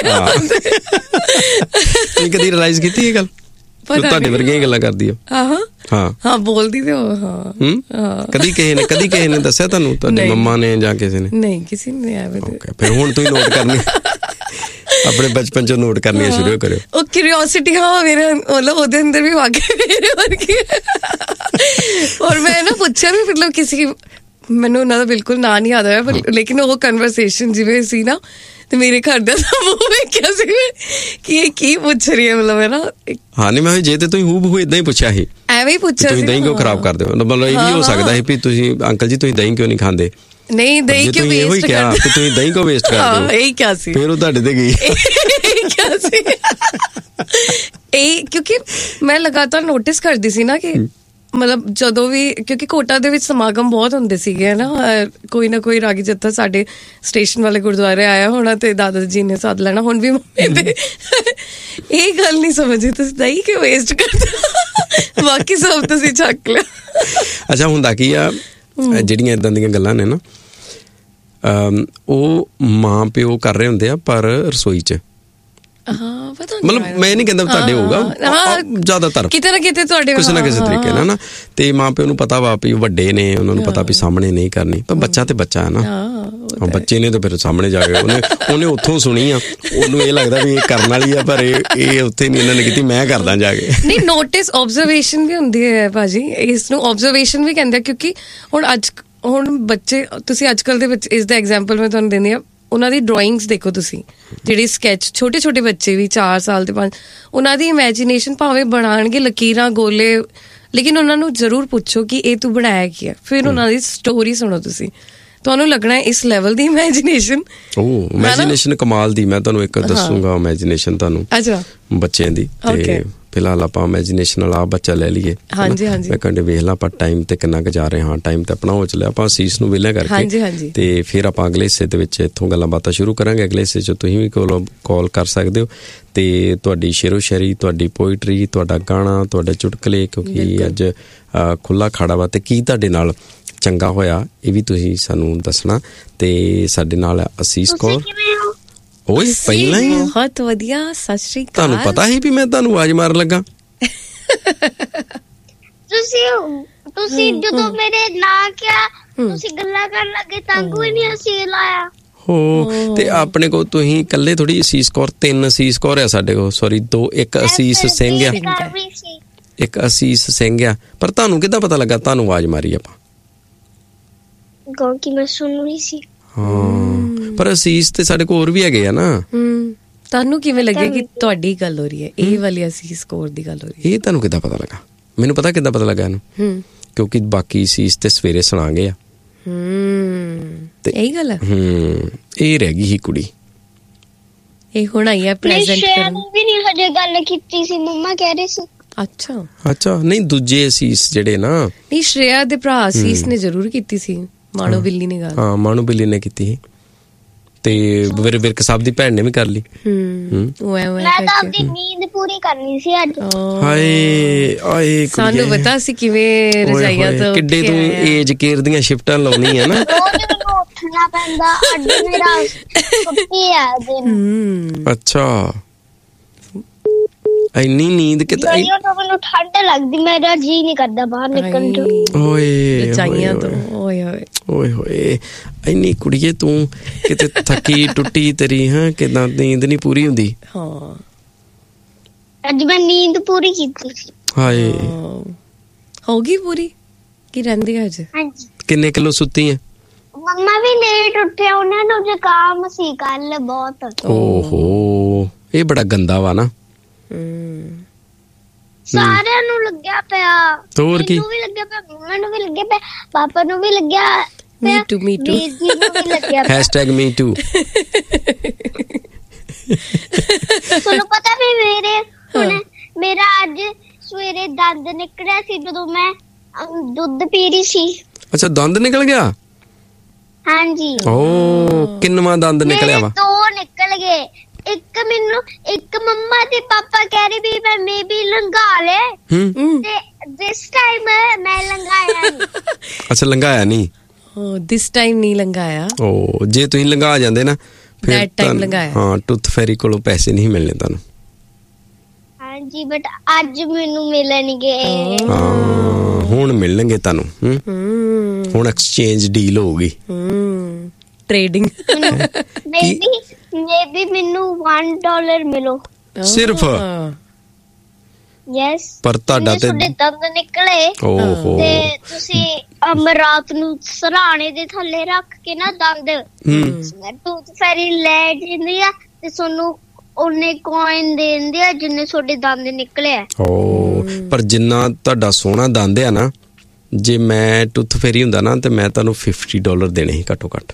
ਤੁਸੀਂ ਕਦੀ ਰਿਅਲਾਈਜ਼ ਕੀਤੀ ਇਹ ਗੱਲ? ਤੁਹਾਡੇ ਵਰਗੀਆਂ ਗੱਲਾਂ ਕਰਦੀ ਹੋ। ਹਾਂ ਬੋਲਦੀ ਤੇ ਕਦੀ ਕਿਸੇ ਨੇ ਦੱਸਿਆ ਤੁਹਾਨੂੰ, ਤੁਹਾਡੀ ਮੰਮਾ ਨੇ ਜਾਂ ਕਿਸੇ ਨੇ? ਨਹੀਂ, ਕਿਸੇ ਨੇ ਐਵੇਂ। ਫਿਰ ਹੁਣ ਤੁਸੀਂ ਨੋਟ ਕਰਨੀ, ਆਪਣੇ ਬਚਪਨ ਚ ਨੋਟ ਕਰਨੀਆਂ ਸ਼ੁਰੂ ਕਰਿਓ। ਉਹ ਕਿਉਰਿਓਸਿਟੀ ਹਾਂ ਮੇਰੇ ਮਤਲਬ ਉਹਦੇ ਅੰਦਰ ਵੀ ਵਾਕਈ ਮੇਰੇ ਵਰਗੀ। ਔਰ ਮੈਂ ਨਾ ਪੁੱਛਿਆ ਵੀ ਮਤਲਬ ਕਿਸੇ, ਮੈਨੂੰ ਉਹਨਾਂ ਦਾ ਬਿਲਕੁਲ ਨਾਂ ਨਹੀਂ ਯਾਦ ਆਇਆ, ਪਰ ਲੇਕਿਨ ਉਹ ਕਨਵਰਸੇਸ਼ਨ ਜਿਵੇਂ ਸੀ ਨਾ, ਤੇ ਮੇਰੇ ਘਰਦਿਆਂ ਦਾ ਮੂੰਹ ਵੇਖਿਆ ਸੀ ਕਿ ਇਹ ਕੀ ਪੁੱਛ ਰਹੀ ਹੈ, ਮਤਲਬ ਹੈ ਨਾ। ਹਾਂ ਨਹੀਂ ਮੈਂ ਜੇ ਤੇ ਤੁਸੀਂ ਹੂ ਇਦਾਂ ਹੀ ਪੁੱਛਿਆ ਸੀ, ਐਵੇਂ ਹੀ ਪੁੱਛਿਆ ਤੁਸੀਂ ਦਹੀਂ ਕਿਉਂ ਖਰਾਬ ਕਰਦੇ ਹੋ, ਮਤਲਬ ਇਹ ਵੀ ਹੋ ਸਕਦਾ ਹੈ ਵੀ ਤੁਸੀਂ ਅੰਕਲ ਜੀ ਤੁਸੀਂ ਦਹੀਂ ਕਿਉਂ ਨਹੀਂ ਖਾਂਦੇ, ਨਹੀਂ ਦਹੀਂ ਕਿਉਂ ਵੇਸਟ ਕਰਦੇ, ਕਿ ਤੁਸੀਂ ਦਹੀਂ ਕਿਉਂ ਵੇਸਟ ਕਰਦੇ ਹੋ, ਇਹੀ ਕਿਹਾ ਸੀ। ਫਿਰ ਉਹ ਤੁਹਾਡੇ ਤੇ ਗਈ ਕਿਹਾ ਸੀ ਇਹ, ਕਿਉਂਕਿ ਮੈਂ ਲਗਾਤਾਰ ਨੋਟਿਸ ਕਰਦੀ ਸੀ ਨਾ ਕਿ ਮਤਲਬ ਜਦੋਂ ਵੀ, ਕਿਉਂਕਿ ਕੋਟਾ ਦੇ ਵਿੱਚ ਸਮਾਗਮ ਬਹੁਤ ਹੁੰਦੇ ਸੀਗੇ ਨਾ, ਕੋਈ ਨਾ ਕੋਈ ਰਾਗੀ ਜੱਥਾ ਸਾਡੇ ਸਟੇਸ਼ਨ ਵਾਲੇ ਗੁਰਦੁਆਰੇ ਆਇਆ ਹੋਣਾ ਤੇ ਦਾਦਾ ਜੀ ਨੇ ਸਾਥ ਲੈਣਾ। ਹੁਣ ਵੀ ਮੰਮੀ ਦੇ ਇਹ ਗੱਲ ਨਹੀਂ ਸਮਝੀ ਤੁਸੀਂ ਦਹੀਂ ਕਿਉਂ ਵੇਸਟ ਕਰਦੇ, ਬਾਕੀ ਸਭ ਤੁਸੀਂ ਚੱਕ ਲਿਆ। ਅੱਛਾ ਹੁੰਦਾ ਕੀ ਆ, ਜਿਹੜੀਆਂ ਇਦਾਂ ਦੀਆਂ ਗੱਲਾਂ ਨੇ ਨਾ ਉਹ ਮਾਂ ਪਿਓ ਕਰ ਰਹੇ ਹੁੰਦੇ ਆ ਪਰ ਰਸੋਈ 'ਚ, ਹਾਂ ਪਤਾ ਮਤਲਬ ਮੈਂ ਨਹੀਂ ਕਹਿੰਦਾ ਤੁਹਾਡੇ ਹੋਊਗਾ, ਜ਼ਿਆਦਾਤਰ ਕਿਤੇ ਨਾ ਕਿਤੇ ਤੁਹਾਡੇ ਕਿਸੇ ਨਾ ਕਿਸੇ ਤਰੀਕੇ ਨਾਲ ਨਾ, ਤੇ ਮਾਂ ਪਿਓ ਨੂੰ ਪਤਾ ਵਾ ਵੀ ਵੱਡੇ ਨੇ, ਉਹਨਾਂ ਨੂੰ ਪਤਾ ਵੀ ਸਾਹਮਣੇ ਨਹੀਂ ਕਰਨੀ, ਪਰ ਬੱਚਾ ਤੇ ਬੱਚਾ ਹੈ ਨਾ, ਬੱਚੇ ਨੇ ਤਾਂ ਫਿਰ ਸਾਹਮਣੇ ਜਾ ਕੇ ਉਹਨੇ ਉੱਥੋਂ ਸੁਣੀ ਆ, ਉਹਨੂੰ ਇਹ ਲੱਗਦਾ ਵੀ ਇਹ ਕਰਨ ਵਾਲੀ ਆ, ਪਰ ਇਹ ਉੱਥੇ ਨਹੀਂ ਇਹਨਾਂ ਨੇ ਕੀਤੀ, ਮੈਂ ਕਰਦਾ ਜਾ ਕੇ। ਨਹੀਂ ਨੋਟਿਸ ਆਬਜ਼ਰਵੇਸ਼ਨ ਵੀ ਹੁੰਦੀ ਹੈ ਭਾਜੀ, ਇਸ ਨੂੰ ਆਬਜ਼ਰਵੇਸ਼ਨ ਵੀ ਕਹਿੰਦੇ, ਕਿਉਂਕਿ ਹੁਣ ਬੱਚੇ, ਤੁਸੀਂ ਅੱਜ ਕੱਲ੍ਹ ਦੇ ਵਿੱਚ ਇਸ ਦਾ ਐਗਜ਼ਾਮਪਲ ਮੈਂ ਤੁਹਾਨੂੰ ਦਿੰਦੀ ਹਾਂ, ਉਹਨਾਂ ਦੀ ਡਰਾਇੰਗਸ ਦੇਖੋ ਤੁਸੀਂ, ਜਿਹੜੇ ਸਕੈਚ ਛੋਟੇ ਛੋਟੇ ਬੱਚੇ ਵੀ 4 ਸਾਲ ਦੇ 5, ਉਹਨਾਂ ਦੀ ਇਮੈਜੀਨੇਸ਼ਨ ਭਾਵੇਂ ਬਣਾਉਣਗੇ ਲਕੀਰਾਂ ਗੋਲੇ, ਲੇਕਿਨ ਉਹਨਾਂ ਨੂੰ ਜ਼ਰੂਰ ਪੁੱਛੋ ਕਿ ਇਹ ਤੂੰ ਬਣਾਇਆ ਕੀ ਹੈ, ਫਿਰ ਉਹਨਾਂ ਦੀ ਸਟੋਰੀ ਸੁਣੋ ਤੁਸੀਂ, ਤੁਹਾਨੂੰ ਲੱਗਣਾ ਇਸ ਲੈਵਲ ਦੀ ਇਮੈਜੀਨੇਸ਼ਨ। ਇਮੈਜੀਨੇਸ਼ਨ ਕਮਾਲ ਦੀ, ਮੈਂ ਤੁਹਾਨੂੰ ਇੱਕ ਦੱਸੂਗਾ ਇਮੈਜੀਨੇਸ਼ਨ ਤੁਹਾਨੂੰ ਬੱਚਿਆਂ ਦੀ, ਤੇ ਫਿਲਹਾਲ ਆਪਾਂ ਇਮੈਜੀਨੇਸ਼ਨ ਵਾਲਾ ਬੱਚਾ ਲੈ ਲਈਏ। ਹਾਂਜੀ ਹਾਂਜੀ, ਮੈਂ ਕਹਿੰਦੇ ਵੇਖ ਲਾ ਆਪਾਂ ਟਾਈਮ ਤੇ ਕਿੰਨਾ ਕੁ ਜਾ ਰਹੇ ਹਾਂ, ਟਾਈਮ ਤੇ ਆਪਣਾ ਹੋ ਚੱਲਿਆ, ਆਪਾਂ ਅਸੀਸ ਨੂੰ ਵਿਹਲਾ ਕਰਕੇ ਤੇ ਫਿਰ ਆਪਾਂ ਅਗਲੇ ਹਿੱਸੇ ਦੇ ਵਿੱਚ ਇੱਥੋਂ ਗੱਲਾਂ ਬਾਤਾਂ ਸ਼ੁਰੂ ਕਰਾਂਗੇ। ਅਗਲੇ ਹਿੱਸੇ 'ਚ ਤੁਸੀਂ ਵੀ ਕਾਲ ਕਰ ਸਕਦੇ ਹੋ, ਤੇ ਤੁਹਾਡੀ ਸ਼ੇਰੋ ਸ਼ਾਇਰੀ, ਤੁਹਾਡੀ ਪੋਇਟਰੀ, ਤੁਹਾਡਾ ਗਾਣਾ, ਤੁਹਾਡੇ ਚੁਟਕਲੇ, ਕਿਉਂਕਿ ਅੱਜ ਖੁੱਲ੍ਹਾ ਖਾੜਾ ਵਾ, ਤੇ ਕੀ ਤੁਹਾਡੇ ਨਾਲ ਚੰਗਾ ਹੋਇਆ ਇਹ ਵੀ ਤੁਸੀਂ ਸਾਨੂੰ ਦੱਸਣਾ। ਤੇ ਸਾਡੇ ਨਾਲ ਅਸੀਸ ਕੌਰ। ਓਏ ਪਹਿਲਾਂ ਹੀ ਬਹੁਤ ਵਧੀਆ, ਸਤਿ ਸ਼੍ਰੀ ਅਕਾਲ। ਤੁਹਾਨੂੰ ਪਤਾ ਸੀ ਵੀ ਮੈਂ ਤੁਹਾਨੂੰ ਆਵਾਜ਼ ਮਾਰਨ ਲੱਗਾ? ਤੁਸੀਂ ਜਦੋਂ ਮੇਰੇ ਨਾਂ ਕਿਹਾ ਤੁਸੀਂ ਗੱਲਾਂ ਕਰਨ ਲੱਗੇ ਤਾਂ ਕੋਈ ਨਹੀਂ ਅਸੀਂ ਲਾਇਆ ਹੋ। ਤੇ ਆਪਣੇ ਕੋਲ ਤੁਸੀਂ ਇਕੱਲੇ ਥੋੜੀ ਅਸੀਸ ਕੌਰ, 3 ਅਸੀਸ ਕੌਰ ਆ ਸਾਡੇ ਕੋਲ, ਸੌਰੀ 2, ਇੱਕ ਅਸੀਸ ਸਿੰਘ ਆ, ਇੱਕ ਅਸੀਸ ਸਿੰਘ ਆ। ਪਰ ਤੁਹਾਨੂੰ ਕਿੱਦਾਂ ਪਤਾ ਲੱਗਾ ਤੁਹਾਨੂੰ ਆਵਾਜ਼ ਮਾਰੀ ਆਪਾਂ? ਕਿਉਂਕਿ ਮੈਂ ਸੁਣ ਰਹੀ ਸੀ। ਹਾਂ, ਪਰ ਅਸੀਸ ਤੇ ਸਾਡੇ ਕੋਲ ਹੋਰ ਵੀ ਹੈਗੇ ਆ ਨਾ। ਤੁਹਾਨੂੰ ਕਿਵੇਂ ਲੱਗਿਆ ਕਿ ਤੁਹਾਡੀ ਗੱਲ ਹੋ ਰਹੀ ਹੈ, ਇਹ ਵਾਲੀ ਅਸੀਸ ਕੌਰ ਦੀ ਗੱਲ ਹੋ ਰਹੀ ਹੈ? ਇਹ ਤੁਹਾਨੂੰ ਕਿੱਦਾਂ ਪਤਾ ਲੱਗਾ? ਮੈਨੂੰ ਪਤਾ ਕਿੱਦਾਂ ਪਤਾ ਲੱਗਾ ਇਹਨੂੰ, ਕਿਉਂਕਿ ਬਾਕੀ ਅਸੀਸ ਤੇ ਸਵੇਰੇ ਸੁਣਾਗੇ ਆ। ਇਹੀ ਗੱਲ ਹੈ। ਇਹ ਰਹਿ ਗਈ ਹੀ ਕੁੜੀ, ਇਹ ਹੁਣ ਆਈ ਹੈ ਪ੍ਰੈਜ਼ੈਂਟ ਕਰਨ। ਵੀ ਨਹੀਂ ਹਜੇ ਗੱਲ ਕੀਤੀ ਸੀ, ਮੰਮਾ ਕਹਿ ਰਹੇ ਸੀ। ਅੱਛਾ ਨਹੀਂ ਦੂਜੇ ਅਸੀਸ ਜਿਹੜੇ ਨਾ, ਨਹੀਂ ਸ਼੍ਰੇਆ ਦੇ ਭਰਾ ਅਸੀਸ ਨੇ ਜ਼ਰੂਰ ਕੀਤੀ ਸੀ, ਮਾਣੋ ਬਿੱਲੀ ਨੇ ਗੱਲ। ਹਾਂ ਮਾਣੋ ਬਿੱਲੀ ਨੇ ਕੀਤੀ, ਤੇ ਵਿਰਕ ਸਾਹਿਬ ਦੀ ਭੈਣ ਨੇ ਵੀ ਕਰ ਲਈ। ਮੈਂ ਤਾਂ ਆਪਣੀ ਨੀਂਦ ਪੂਰੀ ਕਰਨੀ ਸੀ ਅੱਜ। ਹਾਏ ਸਾਨੂੰ ਪਤਾ ਸੀ ਕਿਵੇਂ ਰਜਾਈਆਂ ਤੋਂ ਕਿੱਡੇ ਤੂੰ ਏਜ ਕੇਅਰ ਦੀਆਂ ਸ਼ਿਫਟਾਂ ਲਾਉਣੀ ਹੈ ਨਾ। ਉੱਠਣਾ ਪੈਂਦਾ, ਅੱਜ ਮੇਰਾ ਛੁੱਟੀ ਹੈ ਦਿਨ। ਅੱਛਾ ਇੰਨੀ ਨੀਂਦ ਕਿਤੇ ਮੈਨੂੰ ਠੰਡ ਲੱਗਦੀ, ਮੇਰਾ ਜੀ ਨਹੀਂ ਕਰਦਾ ਬਾਹਰ ਨਿਕਲਣ ਨੂੰ। ਓਏ ਹੋਏ ਇੰਨੀ ਕੁੜੀਏ ਤੂੰ ਕਿਤੇ ਥੱਕੀ ਟੁੱਟੀ ਤੇਰੀ, ਹਾਂ ਕਿਦਾਂ ਨੀਂਦ ਨਹੀਂ ਪੂਰੀ ਹੁੰਦੀ? ਹਾਂ ਅੱਜ ਮੈਂ ਨੀਂਦ ਪੂਰੀ ਕੀਤੀ ਸੀ। ਹਾਏ ਹੋ ਗਈ ਪੂਰੀ ਕੀ ਰਹਿੰਦੀ ਹੈ ਅੱਜ? ਹਾਂਜੀ। ਕਿੰਨੇ ਕਿਲੋ ਸੁੱਤੀ ਹੈ? ਮੰਮਾ ਵੀ ਲੇਟ ਉੱਠੇ, ਉਹਨਾਂ ਨੂੰ ਜ਼ੁਕਾਮ ਸੀ ਕੱਲ ਬਹੁਤ। ਓਹੋ ਇਹ ਬੜਾ ਗੰਦਾ ਵਾ ਨਾ। ਸਾਰਿਆਂ ਨੂੰ ਲੱਗਿਆ ਪਿਆ, ਹੋਰ ਕੀ? ਮੈਨੂੰ ਵੀ ਲੱਗਿਆ ਪਿਆ, ਮੰਮਾ ਨੂੰ ਵੀ ਲੱਗਿਆ ਪਿਆ, ਪਾਪਾ ਨੂੰ ਵੀ ਲੱਗਿਆ ਪਿਆ, me too #me too। ਤੁਹਾਨੂੰ ਪਤਾ ਵੀ ਮੇਰਾ ਅੱਜ ਸਵੇਰੇ ਦੰਦ ਨਿਕਲਿਆ ਸੀ ਜਦੋਂ ਮੈਂ ਦੁੱਧ ਪੀ ਰਹੀ ਸੀ। ਅੱਛਾ ਦੰਦ ਨਿਕਲ ਗਿਆ? ਹਾਂਜੀ। ਓ ਕਿੰਨਵਾਂ ਦੰਦ ਨਿਕਲਿਆ ਵਾ? 2 ਨਿਕਲ ਗਏ, ਇੱਕ ਮੰਮਾ ਤੇ ਪਾਪਾ ਕਹਿ ਰਹੇ ਵੀ ਮੈਂ ਮੇਬੀ ਲੰਘਾ ਲੈ, ਤੇ ਦਿਸ ਟਾਈਮ ਮੈਂ ਲੰਘਾਇਆ ਨਹੀਂ। ਅੱਛਾ ਲੰਘਾਇਆ ਨਹੀਂ? ਦਿਸ ਟਾਈਮ ਨਹੀਂ ਲੰਘਾਇਆ। ਓ ਜੇ ਤੁਸੀਂ ਲੰਘਾ ਜਾਂਦੇ ਨਾ ਫਿਰ ਹਾਂ ਟੁੱਥ ਫੈਰੀ ਕੋਲੋਂ ਪੈਸੇ ਨਹੀਂ ਮਿਲਣੇ ਤੁਹਾਨੂੰ। ਹਾਂਜੀ ਬਟ ਅੱਜ ਮੈਨੂੰ ਮਿਲਣਗੇ। ਹਾਂ ਹੁਣ ਮਿਲਣਗੇ ਤੁਹਾਨੂੰ। ਹੁਣ ਐਕਸਚੇਂਜ ਡੀਲ ਹੋਊਗੀ, ਟ੍ਰੇਡਿੰਗ। ਮੇਬੀ ਮੈਨੂੰ $1 ਮਿਲੋ ਸਿਰਫ। ਯੈਸ ਪਰ ਤੁਹਾਡਾ ਤੇ ਦੰਦ ਨਿਕਲੇ ਓਹੋ ਤੇ ਤੁਸੀਂ ਰਾਤ ਨੂੰ ਸਰਾਣੇ ਦੇ ਥੱਲੇ ਰੱਖ ਕੇ ਨਾ ਦੰਦ ਟੂਥ ਫੈਰੀ ਲੈ ਜਾਂਦੀ ਆ ਤੇ ਤੁਹਾਨੂੰ ਉਹਨੇ ਕੋਇਨ ਦੇ ਦਿੰਦੇ ਆ ਜਿੰਨੇ ਤੁਹਾਡੇ ਦੰਦ ਨਿਕਲੇ ਆ। ਪਰ ਜਿੰਨਾ ਤੁਹਾਡਾ ਸੋਹਣਾ ਦੰਦ ਆ ਨਾ, ਜੇ ਮੈਂ ਟੂਥ ਫੈਰੀ ਹੁੰਦਾ ਨਾ ਤੇ ਮੈਂ ਤੁਹਾਨੂੰ $50 ਦੇਣੇ ਸੀ ਘੱਟੋ ਘੱਟ।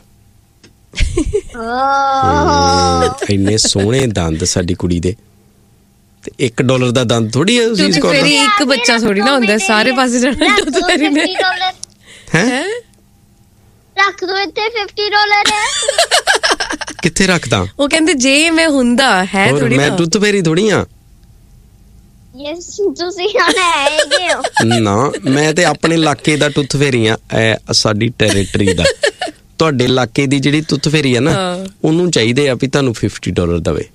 ਇੰਨੇ ਸੋਹਣੇ ਦੰਦ ਸਾਡੀ ਕੁੜੀ ਦੇ, ਤੇ $1 ਦਾ ਦੰਦ ਥੋੜੀ ਹੈ। ਟੂਥ ਫੈਰੀ ਇੱਕ ਬੱਚਾ ਥੋੜੀ ਨਾ ਹੁੰਦਾ, ਸਾਰੇ ਪਾਸੇ ਜਾਣਾ ਟੂਥ ਫੈਰੀ ਨੇ। ਹੈ ਰੱਖ ਦੋ ਇੱਥੇ $50 ਹੈ। ਕਿੱਥੇ ਰੱਖਦਾ? ਉਹ ਕਹਿੰਦੇ ਜੇ ਮੈਂ ਹੁੰਦਾ ਹੈ ਥੋੜੀ ਮੈਂ ਟੂਥ ਫੈਰੀ ਥੋੜੀ ਆ। ਯੈਸ ਤੁਸੀਂ ਹੈਗੇ ਹੋ ਨਾ, ਮੈਂ ਤੇ ਆਪਣੇ ਇਲਾਕੇ ਦਾ ਟੂਥ ਫੈਰੀ ਆ, ਸਾਡੀ ਟੈਰੀਟਰੀ ਦਾ। ਤੁਹਾਡੇ ਇਲਾਕੇ ਦੀ ਜਿਹੜੀ ਟੂਥ ਫੈਰੀ ਆ ਨਾ, ਉਹਨੂੰ ਚਾਹੀਦੇ ਆ ਵੀ ਤੁਹਾਨੂੰ $50 ਦਵੇ।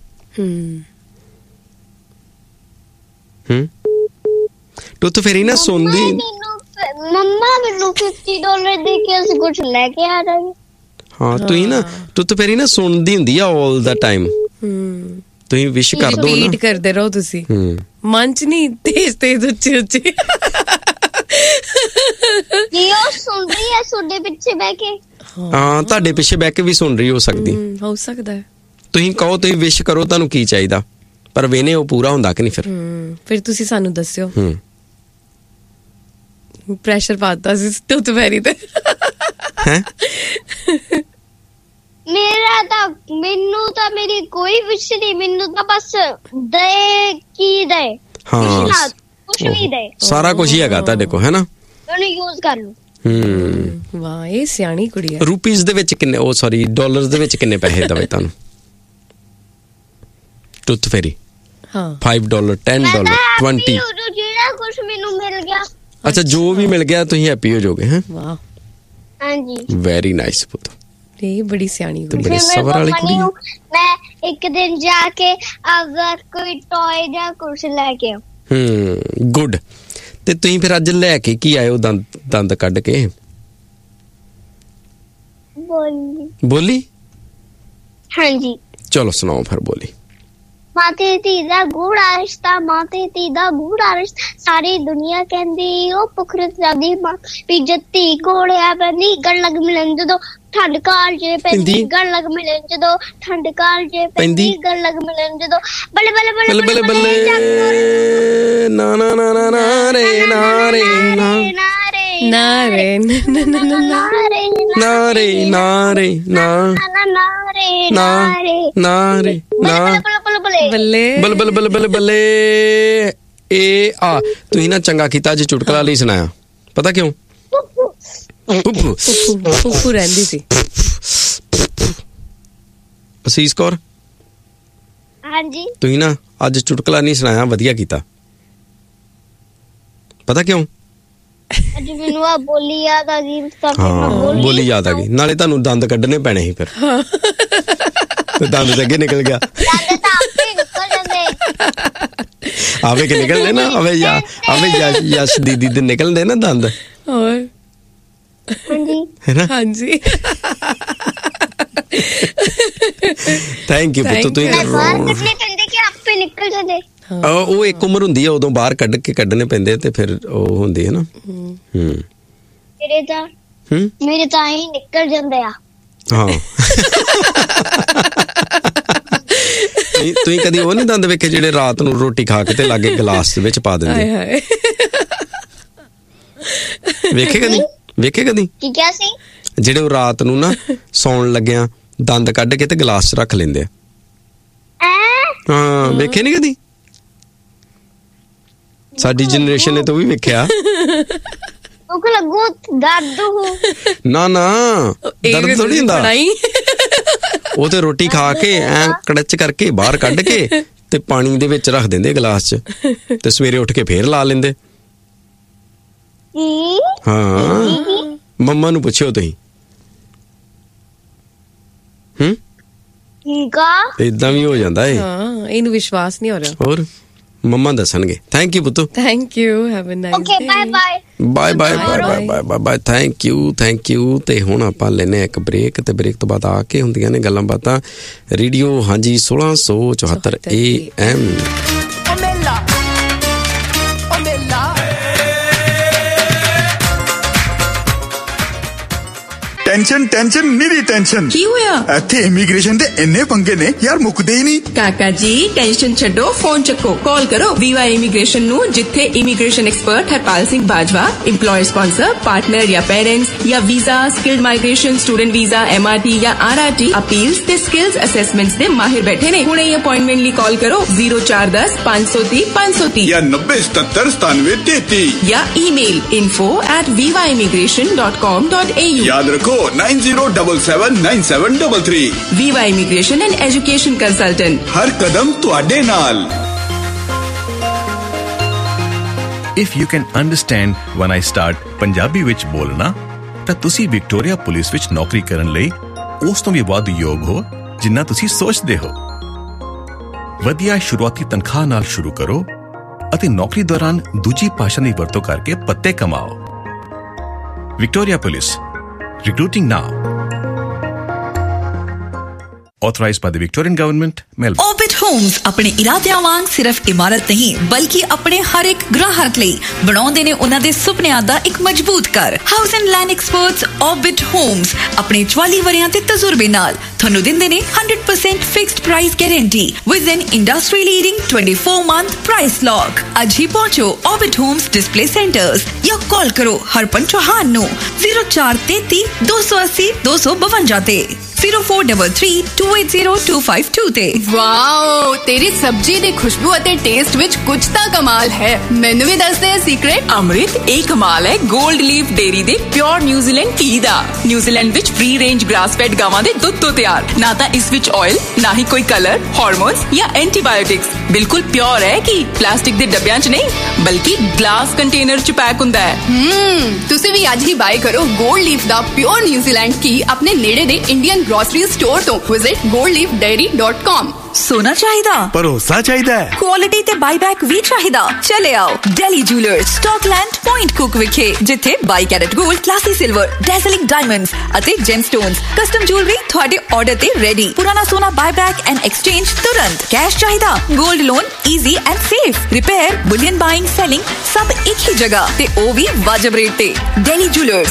ਟੂਥ ਫੈਰੀ ਨਾ ਸੁਣਦੀ। ਮੰਮਾ ਮੈਨੂੰ $50 ਦੇ ਕੇ ਅਸੀਂ ਕੁਝ ਲੈ ਕੇ ਆ ਰਹੇ। ਹਾਂ ਤੁਸੀਂ ਨਾ ਟੂਥ ਫੈਰੀ ਨਾ ਸੁਣਦੀ ਹੁੰਦੀ ਆ ਆਲ ਦਾ ਟਾਈਮ। ਤੁਸੀਂ ਵਿਸ਼ ਕਰ ਦੋ ਨਾ, ਰਿਪੀਟ ਕਰਦੇ ਰਹੋ ਤੁਸੀਂ, ਮਨ ਚ ਨਹੀਂ ਤੇਜ਼ ਉੱਚੇ ਉੱਚੇ। ਜੀ ਉਹ ਸੁਣ ਰਹੀ ਹੈ ਤੁਹਾਡੇ ਪਿੱਛੇ ਬਹਿ ਕੇ। ਹਾਂ ਤੁਹਾਡੇ ਪਿੱਛੇ ਬਹਿ ਕੇ ਵੀ ਸੁਣ ਰਹੀ ਹੋ ਸਕਦੀ, ਹੋ ਸਕਦਾ ਹੈ। ਤੁਸੀਂ ਕਹੋ, ਤੁਸੀਂ ਵਿਸ਼ ਕਰੋ ਤੁਹਾਨੂੰ ਕੀ ਚਾਹੀਦਾ, ਪਰ ਵੇਨੇ ਉਹ ਪੂਰਾ ਹੁੰਦਾ ਕਿ ਨਹੀਂ ਫਿਰ ਤੁਸੀਂ ਸਾਨੂੰ ਦੱਸਿਓ। ਪ੍ਰੈਸ਼ਰ ਪਾਤਾ ਸੀ ਟੂਥ ਫੈਰੀ ਤੇ। ਹੈ ਮੈਨੂੰ ਤਾਂ ਮੇਰੀ ਕੋਈ ਵਿਸ਼ ਨਹੀਂ, ਮੈਨੂੰ ਤਾਂ ਬਸ ਦੇ ਕੀ ਦੇ। ਹਾਂ ਕੁਛ ਵੀ ਦੇ, ਸਾਰਾ ਕੁਝ ਹੀ ਹੈਗਾ ਤੁਹਾਡੇ ਕੋਲ, ਹੈ ਨਾ? ਉਹਨੂੰ ਯੂਜ਼ ਕਰ ਲਓ। ਵਾਹ, ਇਹ ਸਿਆਣੀ ਕੁੜੀ ਹੈ। ਰੁਪੀਸ ਦੇ ਵਿੱਚ ਕਿੰਨੇ, ਉਹ ਸੌਰੀ ਡਾਲਰਸ ਦੇ ਵਿੱਚ ਕਿੰਨੇ ਪੈਸੇ ਦਵੇ ਤੁਹਾਨੂੰ ਟੂਥ ਫੈਰੀ? ਹਾਂ $5 $10 $20। ਜਿਹੜਾ ਕੁਛ ਮੈਨੂੰ ਮਿਲ ਗਿਆ। ਅੱਛਾ, ਜੋ ਵੀ ਮਿਲ ਗਿਆ ਤੁਸੀਂ ਹੈਪੀ ਹੋ ਜਾਓਗੇ। ਹੈ ਵਾਹ, ਹਾਂਜੀ, ਵੈਰੀ ਨਾਈਸ ਪੁੱਤ। ਇਹ ਬੜੀ ਸਿਆਣੀ ਕੁੜੀ, ਬੜੀ ਸਬਰ ਵਾਲੀ ਕੁੜੀ। ਮੈਂ ਇੱਕ ਦਿਨ ਜਾ ਕੇ ਆਪਦਾ ਕੋਈ ਟੌਏ ਜਾਂ ਕੁਛ ਲੈ ਕੇ ਆਉ। ਗੁੱਡ। ਤੇ ਤੁਸੀਂ ਫਿਰ ਅੱਜ ਲੈ ਕੇ ਕੀ ਆਏ ਹੋ? ਦੰਦ ਕੱਢ ਕੇ ਬੋਲੀ? ਹਾਂਜੀ, ਚਲੋ ਸੁਣਾਓ ਫਿਰ ਬੋਲੀ। ਮਾਤੇ ਧੀ ਦਾ ਗੂੜਾ ਰਿਸ਼ਤਾ, ਮਾਤੇ ਧੀ ਦਾ ਗੂੜਾ ਰਿਸ਼ਤਾ, ਸਾਰੀ ਦੁਨੀਆ ਕਹਿੰਦੀ ਉਹ ਪੁਖਰਤ ਜਾਂਦੀ ਮਾਂ ਵੀ ਜੱਤੀ ਕੋਲਿਆ ਪੈਂਦੀ। ਗੜ ਲੱਗ ਮਿਲਣ ਜਦੋਂ ਠੰਡ ਕਾਲ ਜੇ ਪੈਂਦੀ, ਗੜ ਲੱਗ ਮਿਲਣ ਜਦੋਂ ਠੰਡ ਕਾਲ ਜੇ ਪੈਂਦੀ, ਗੜ ਲੱਗ ਮਿਲਣ ਜਦੋਂ ਬੱਲੇ ਬੱਲੇ ਬੱਲੇ ਬੱਲੇ ਬੱਲੇ ਨਾ ਨਾ ਨਾ ਨਾ ਨਾ ਰੇ ਨਾ ਰੇ ਨਾ ਨਾ ਰੇ ਨਾ ਨਾ ਨਾ ਨਾ ਨਾ ਰੇ ਨਾ ਰੇ ਨਾ ਨਾ ਰੇ ਨਾ ਬੱਲੇ ਬੱਲੇ ਬੱਲੇ ਬੱਲੇ ਬੱਲੇ ਬੱਲੇ। ਇਹ ਆ ਤੁਸੀਂ ਨਾ ਚੰਗਾ ਕੀਤਾ ਅੱਜ ਚੁਟਕਲਾ ਲਈ ਸੁਣਾਇਆ, ਪਤਾ ਕਿਉਂ? ਫੁੱਫੂ ਰਹਿੰਦੀ ਸੀ। ਅਸੀਸ ਕੌਰ, ਹਾਂਜੀ, ਤੁਸੀਂ ਨਾ ਅੱਜ ਚੁਟਕਲਾ ਨਹੀਂ ਸੁਣਾਇਆ, ਵਧੀਆ ਕੀਤਾ। ਪਤਾ ਕਿਉਂ? ਅੱਜ ਮੈਨੂੰ ਆ ਬੋਲੀ ਯਾਦ ਆ ਗਈ। ਹਾਂ, ਬੋਲੀ ਯਾਦ ਆ ਗਈ, ਨਾਲੇ ਤੁਹਾਨੂੰ ਦੰਦ ਕੱਢਣੇ ਪੈਣੇ ਸੀ ਫਿਰ। ਦੰਦ ਤੇ ਅੱਗੇ ਨਿਕਲ ਗਿਆ। ਆਵੇ ਕਿ ਨਿਕਲਦੇ ਨਾ, ਆਵੇ ਯਸ਼ ਦੀਦੀ ਦੇ ਨਿਕਲਦੇ ਨਾ ਦੰਦ। ਹੋਰ ਹੈ ਨਾ? ਹਾਂਜੀ, ਥੈਂਕ ਯੂ ਪੁੱਤ। ਤੁਸੀਂ ਆਪੇ ਨਿਕਲ ਜਾਂਦੇ। ਉਹ ਇੱਕ ਉਮਰ ਹੁੰਦੀ ਹੈ, ਉਦੋਂ ਬਾਹਰ ਕੱਢਣੇ ਪੈਂਦੇ ਤੇ ਫਿਰ ਉਹ ਹੁੰਦੀ ਹੈ ਨਾ। ਮੇਰੇ ਤਾਂ ਹੀ ਨਿਕਲ ਜਾਂਦੇ ਆ। ਹਾਂ, ਤੁਸੀਂ ਕਦੀ ਉਹ ਨਹੀਂ ਦੰਦ ਵੇਖੇ ਜਿਹੜੇ ਰਾਤ ਨੂੰ ਰੋਟੀ ਖਾ ਕੇ ਤੇ ਲਾਗੇ ਗਲਾਸ ਦੇ ਵਿੱਚ ਪਾ ਦਿੰਦੇ? ਵੇਖੇ ਕਦੀ? ਕੀ ਕਿਹਾ ਸੀ? ਜਿਹੜੇ ਉਹ ਰਾਤ ਨੂੰ ਨਾ ਸੌਣ ਲੱਗਿਆਂ ਦੰਦ ਕੱਢ ਕੇ ਤੇ ਗਲਾਸ 'ਚ ਰੱਖ ਲੈਂਦੇ ਆ। ਹਾਂ, ਵੇਖੇ ਨੀ ਕਦੀ? ਸਾਡੀ ਜਨਰੇਸ਼ਨ ਨੇ ਤਾਂ ਉਹ ਵੀ ਵੇਖਿਆ। ਨਾ ਦਰਦ ਥੋੜੀ ਹੁੰਦਾ, ਉਹ ਤੇ ਰੋਟੀ ਖਾ ਕੇ ਐ ਕੜਚ ਕਰਕੇ ਬਾਹਰ ਕੱਢ ਕੇ ਤੇ ਪਾਣੀ ਦੇ ਵਿੱਚ ਰੱਖ ਦਿੰਦੇ ਗਲਾਸ 'ਚ, ਤੇ ਸਵੇਰੇ ਉੱਠ ਕੇ ਫੇਰ ਲਾ ਲੈਂਦੇ। ਹਾਂ, ਮੰਮਾ ਨੂੰ ਪੁੱਛਿਓ ਤੁਸੀਂ। ਏਦਾਂ ਵੀ ਹੋ ਜਾਂਦਾ ਏ। ਇਹਨੂੰ ਵਿਸ਼ਵਾਸ ਨਹੀਂ ਹੋ ਰਿਹਾ। ਹੋਰ ਮੰਮਾ ਦੱਸਣਗੇ। Thank you ਪੁੱਤੂ। Thank you, have a nice day. Okay, bye bye bye bye bye bye bye bye. Thank you. ਤੇ ਹੁਣ ਆਪਾਂ ਲੈਨੇ ਇੱਕ ਬ੍ਰੇਕ, ਤੇ ਬ੍ਰੇਕ ਤੋਂ ਬਾਅਦ ਆ ਕੇ ਹੁੰਦੀਆਂ ਨੇ ਗੱਲਾਂ ਬਾਤਾਂ ਰੇਡੀਓ। ਹਾਂਜੀ, 1674 AM। Tension ਨਿਰੀ tension. ਕੀ ਹੋਇਆ? ਇੱਥੇ ਇਮੀਗ੍ਰੇਸ਼ਨ ਦੇ ਇੰਨੇ ਪੰਗੇ ਨੇ ਯਾਰ, ਮੁੱਕਦੇ ਹੀ ਨਹੀਂ। ਕਾਕਾ ਜੀ ਟੈਨਸ਼ਨ ਛੱਡੋ, ਫੋਨ ਚੱਕੋ, ਕਾਲ ਕਰੋ ਵੀਵਾ ਇਮੀਗ੍ਰੇਸ਼ਨ ਨੂੰ, ਜਿੱਥੇ immigration expert Harpal Singh Bajwa, ਇੰਪਲੋयर sponsor, partner या पेरेंट्स या visa, skilled migration, student visa, MRT या RRT अपील्स ते स्किल्स असेसमेंट्स दे माहिर बैठे ने। हुणे अपॉइंटमेंट ਲਈ ਕਾਲ ਕਰੋ 0410 530 530 या 9077 या ईमेल info@vivaimmigration.com.au। याद रखो 90779733। Viva immigration and education consultant, हर कदम तुहाडे नाल। If you can understand when I start Punjabi ਵਿੱਚ ਬੋਲਣਾ, ਤਾਂ ਤੁਸੀਂ ਵਿਕਟੋਰੀਆ ਪੁਲਿਸ ਵਿੱਚ ਨੌਕਰੀ ਕਰਨ ਲਈ ਉਸ ਤੋਂ ਵੀ ਵੱਧ ਯੋਗ ਹੋ ਜਿੰਨਾ ਤੁਸੀਂ ਸੋਚਦੇ ਹੋ। ਵਧੀਆ ਸ਼ੁਰੂਆਤੀ ਤਨਖਾਹ ਨਾਲ ਸ਼ੁਰੂ ਕਰੋ ਅਤੇ ਨੌਕਰੀ ਦੌਰਾਨ ਦੂਜੀ ਭਾਸ਼ਾ ਦੀ ਵਰਤੋਂ ਕਰਕੇ ਪੱਤੇ ਕਮਾਓ। Victoria police, recruiting now. Authorized by the Victorian Government, Melbourne. Orbit Homes ਆਪਣੇ ਇਰਾਦਿਆਂ ਵਾਂਗ ਸਿਰਫ ਇਮਾਰਤ ਨਹੀਂ ਬਲਕਿ ਆਪਣੇ ਹਰ ਇੱਕ ਗ੍ਰਾਹਕ ਲਈ ਬਣਾਉਂਦੇ ਨੇ ਉਹਨਾਂ ਦੇ ਸੁਪਨਿਆਂ ਦਾ ਇੱਕ ਮਜ਼ਬੂਤ ਘਰ। House and land experts Orbit Homes ਆਪਣੇ 44 ਵਰਿਆਂ ਦੇ ਤਜਰਬੇ ਨਾਲ ਤੁਹਾਨੂੰ ਦਿੰਦੇ ਨੇ 100% fixed price guarantee with N industry leading 24-month price lock. ਅੱਜ ਹੀ ਪਹੁੰਚੋ Orbit Homes ਡਿਸਪਲੇ ਸੈਂਟਰਸ ਜਾਂ ਕਾਲ ਕਰੋ ਹਰਪਨ ਚੌਹਾਨ ਨੂੰ 0433 280 252 ਤੇ 0433 280 252 ਤੇ। ਵਾਓ, ਤੇਰੀ ਸਬਜ਼ੀ ਦੀ ਖੁਸ਼ਬੂ ਅਤੇ ਟੇਸਟ ਵਿੱਚ ਕੁਝ ਤਾਂ ਕਮਾਲ ਹੈ। ਮੈਨੂੰ ਵੀ ਦੱਸ ਦੇ ਸੀਕ੍ਰੇਟ। ਅੰਮ੍ਰਿਤ, ਇਹ ਕਮਾਲ ਹੈ 골ਡ ਲੀਫ ਡੇਅਰੀ ਦੇ ਪਿਓਰ ਨਿਊਜ਼ੀਲੈਂਡ ਘੀ ਦਾ। ਨਿਊਜ਼ੀਲੈਂਡ ਵਿੱਚ ਫ੍ਰੀ ਰੇਂਜ ਗ੍ਰਾਸ ਫੈਡ ਗਾਵਾਂ ਦੇ ਦੁੱਧ ਤੋਂ ਤਿਆਰ। ਨਾ ਤਾਂ ਇਸ ਵਿੱਚ ਆਇਲ, ਨਾ ਹੀ ਕੋਈ ਕਲਰ, ਹਾਰਮੋਨਸ ਜਾਂ ਐਂਟੀਬਾਇਓਟਿਕਸ। ਬਿਲਕੁਲ ਪਿਓਰ ਹੈ ਕਿ ਪਲਾਸਟਿਕ ਦੇ ਡੱਬਿਆਂ 'ਚ ਨਹੀਂ ਬਲਕਿ ਗਲਾਸ ਕੰਟੇਨਰ 'ਚ ਪੈਕ ਹੁੰਦਾ ਹੈ। ਤੁਸੀਂ ਵੀ ਅੱਜ ਹੀ ਬਾਏ ਕਰੋ 골ਡ ਲੀਫ ਦਾ ਪਿਓਰ ਨਿਊਜ਼ੀਲੈਂਡ ਘੀ ਆਪਣੇ ਨੇੜੇ ਦੇ ਇੰਡੀਅਨ ਗ੍ਰੋਸਰੀ ਸਟੋਰ ਤੋਂ। Visit goldleafdairy.com। ਸੋਨਾ ਚਾਹੀਦਾ, ਭਰੋਸਾ ਚਾਹੀਦਾ, ਕੁਆਲਿਟੀ ਤੇ ਬਾਈਬੈਕ ਵੀ ਚਾਹੀਦਾ। ਚਲੇ ਆਓ ਡੈਲੀ ਜੂਲਰਸ, ਸਟਾਕਲੈਂਡ, ਪੁਆਇੰਟ ਕੁਕ ਵਿਖੇ, ਜਿੱਥੇ 22 ਕੈਰਟ 골ਡ, ਕਲਾਸੀ ਸਿਲਵਰ, ਡੈਜ਼ਲਿੰਗ ਡਾਇਮੰਡਸ ਅਤੇ ਜੈਮਸਟੋਨਸ, ਕਸਟਮ ਜੁਐਲਰੀ ਤੁਹਾਡੇ ਆਰਡਰ ਤੇ ਰੈਡੀ। ਪੁਰਾਣਾ ਸੋਨਾ ਬਾਈਬੈਕ ਐਂਡ ਐਕਸਚੇਂਜ ਤੁਰੰਤ। ਕੈਸ਼ ਚਾਹੀਦਾ, 골ਡ loan easy and safe. Repair, bullion buying, selling ਸਭ ਇੱਕ ਹੀ ਜਗ੍ਹਾ ਤੇ ਉਹ ਵੀ ਵਾਜਬ ਰੇਟ ਤੇ। Daily jewellers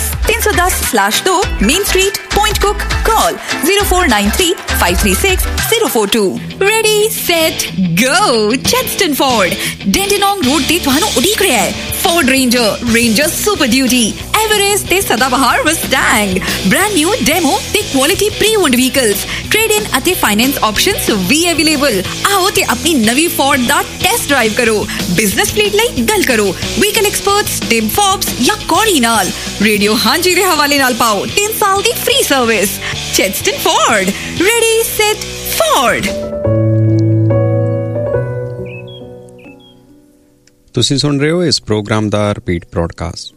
310/2 main street, point ਕੁਕ। ਕਾਲ 0493 536 042। Ready, set, go! Chadstone Ford, Dandenong Road ਤੇ ਤੁਹਾਨੂੰ ਉਡੀਕ ਰਿਹਾ ਹੈ। Ford Ranger, Ranger Super Duty, Everest ਤੇ ਸਦਾਬਹਾਰ Mustang, brand new demo ਤੇ quality pre-owned vehicles, trade-in ਅਤੇ finance options ਵੀ available। ਆਓ ਤੇ ਆਪਣੀ ਨਵੀਂ Ford ਦਾ ਟੈਸਟ ਡਰਾਈਵ ਕਰੋ। ਬਿਜ਼ਨਸ ਫਲੀਟ ਲਈ ਗੱਲ ਕਰੋ ਵਹੀਕਲ ਐਕਸਪਰਟਸ ਟਿਮ ਫੋਬਸ ਜਾਂ ਕੋਰੀ ਨਾਲ। ਰੇਡੀਓ ਹਾਂਜੀ ਦੇ ਹਵਾਲੇ ਨਾਲ ਪਾਓ 3 ਸਾਲ ਦੀ free service. Chadstone Ford, ready, set, Ford। ਤੁਸੀਂ ਸੁਣ ਰਹੇ ਹੋ ਇਸ ਪ੍ਰੋਗਰਾਮ ਦਾ ਰਿਪੀਟ ਬ੍ਰੌਡਕਾਸਟ।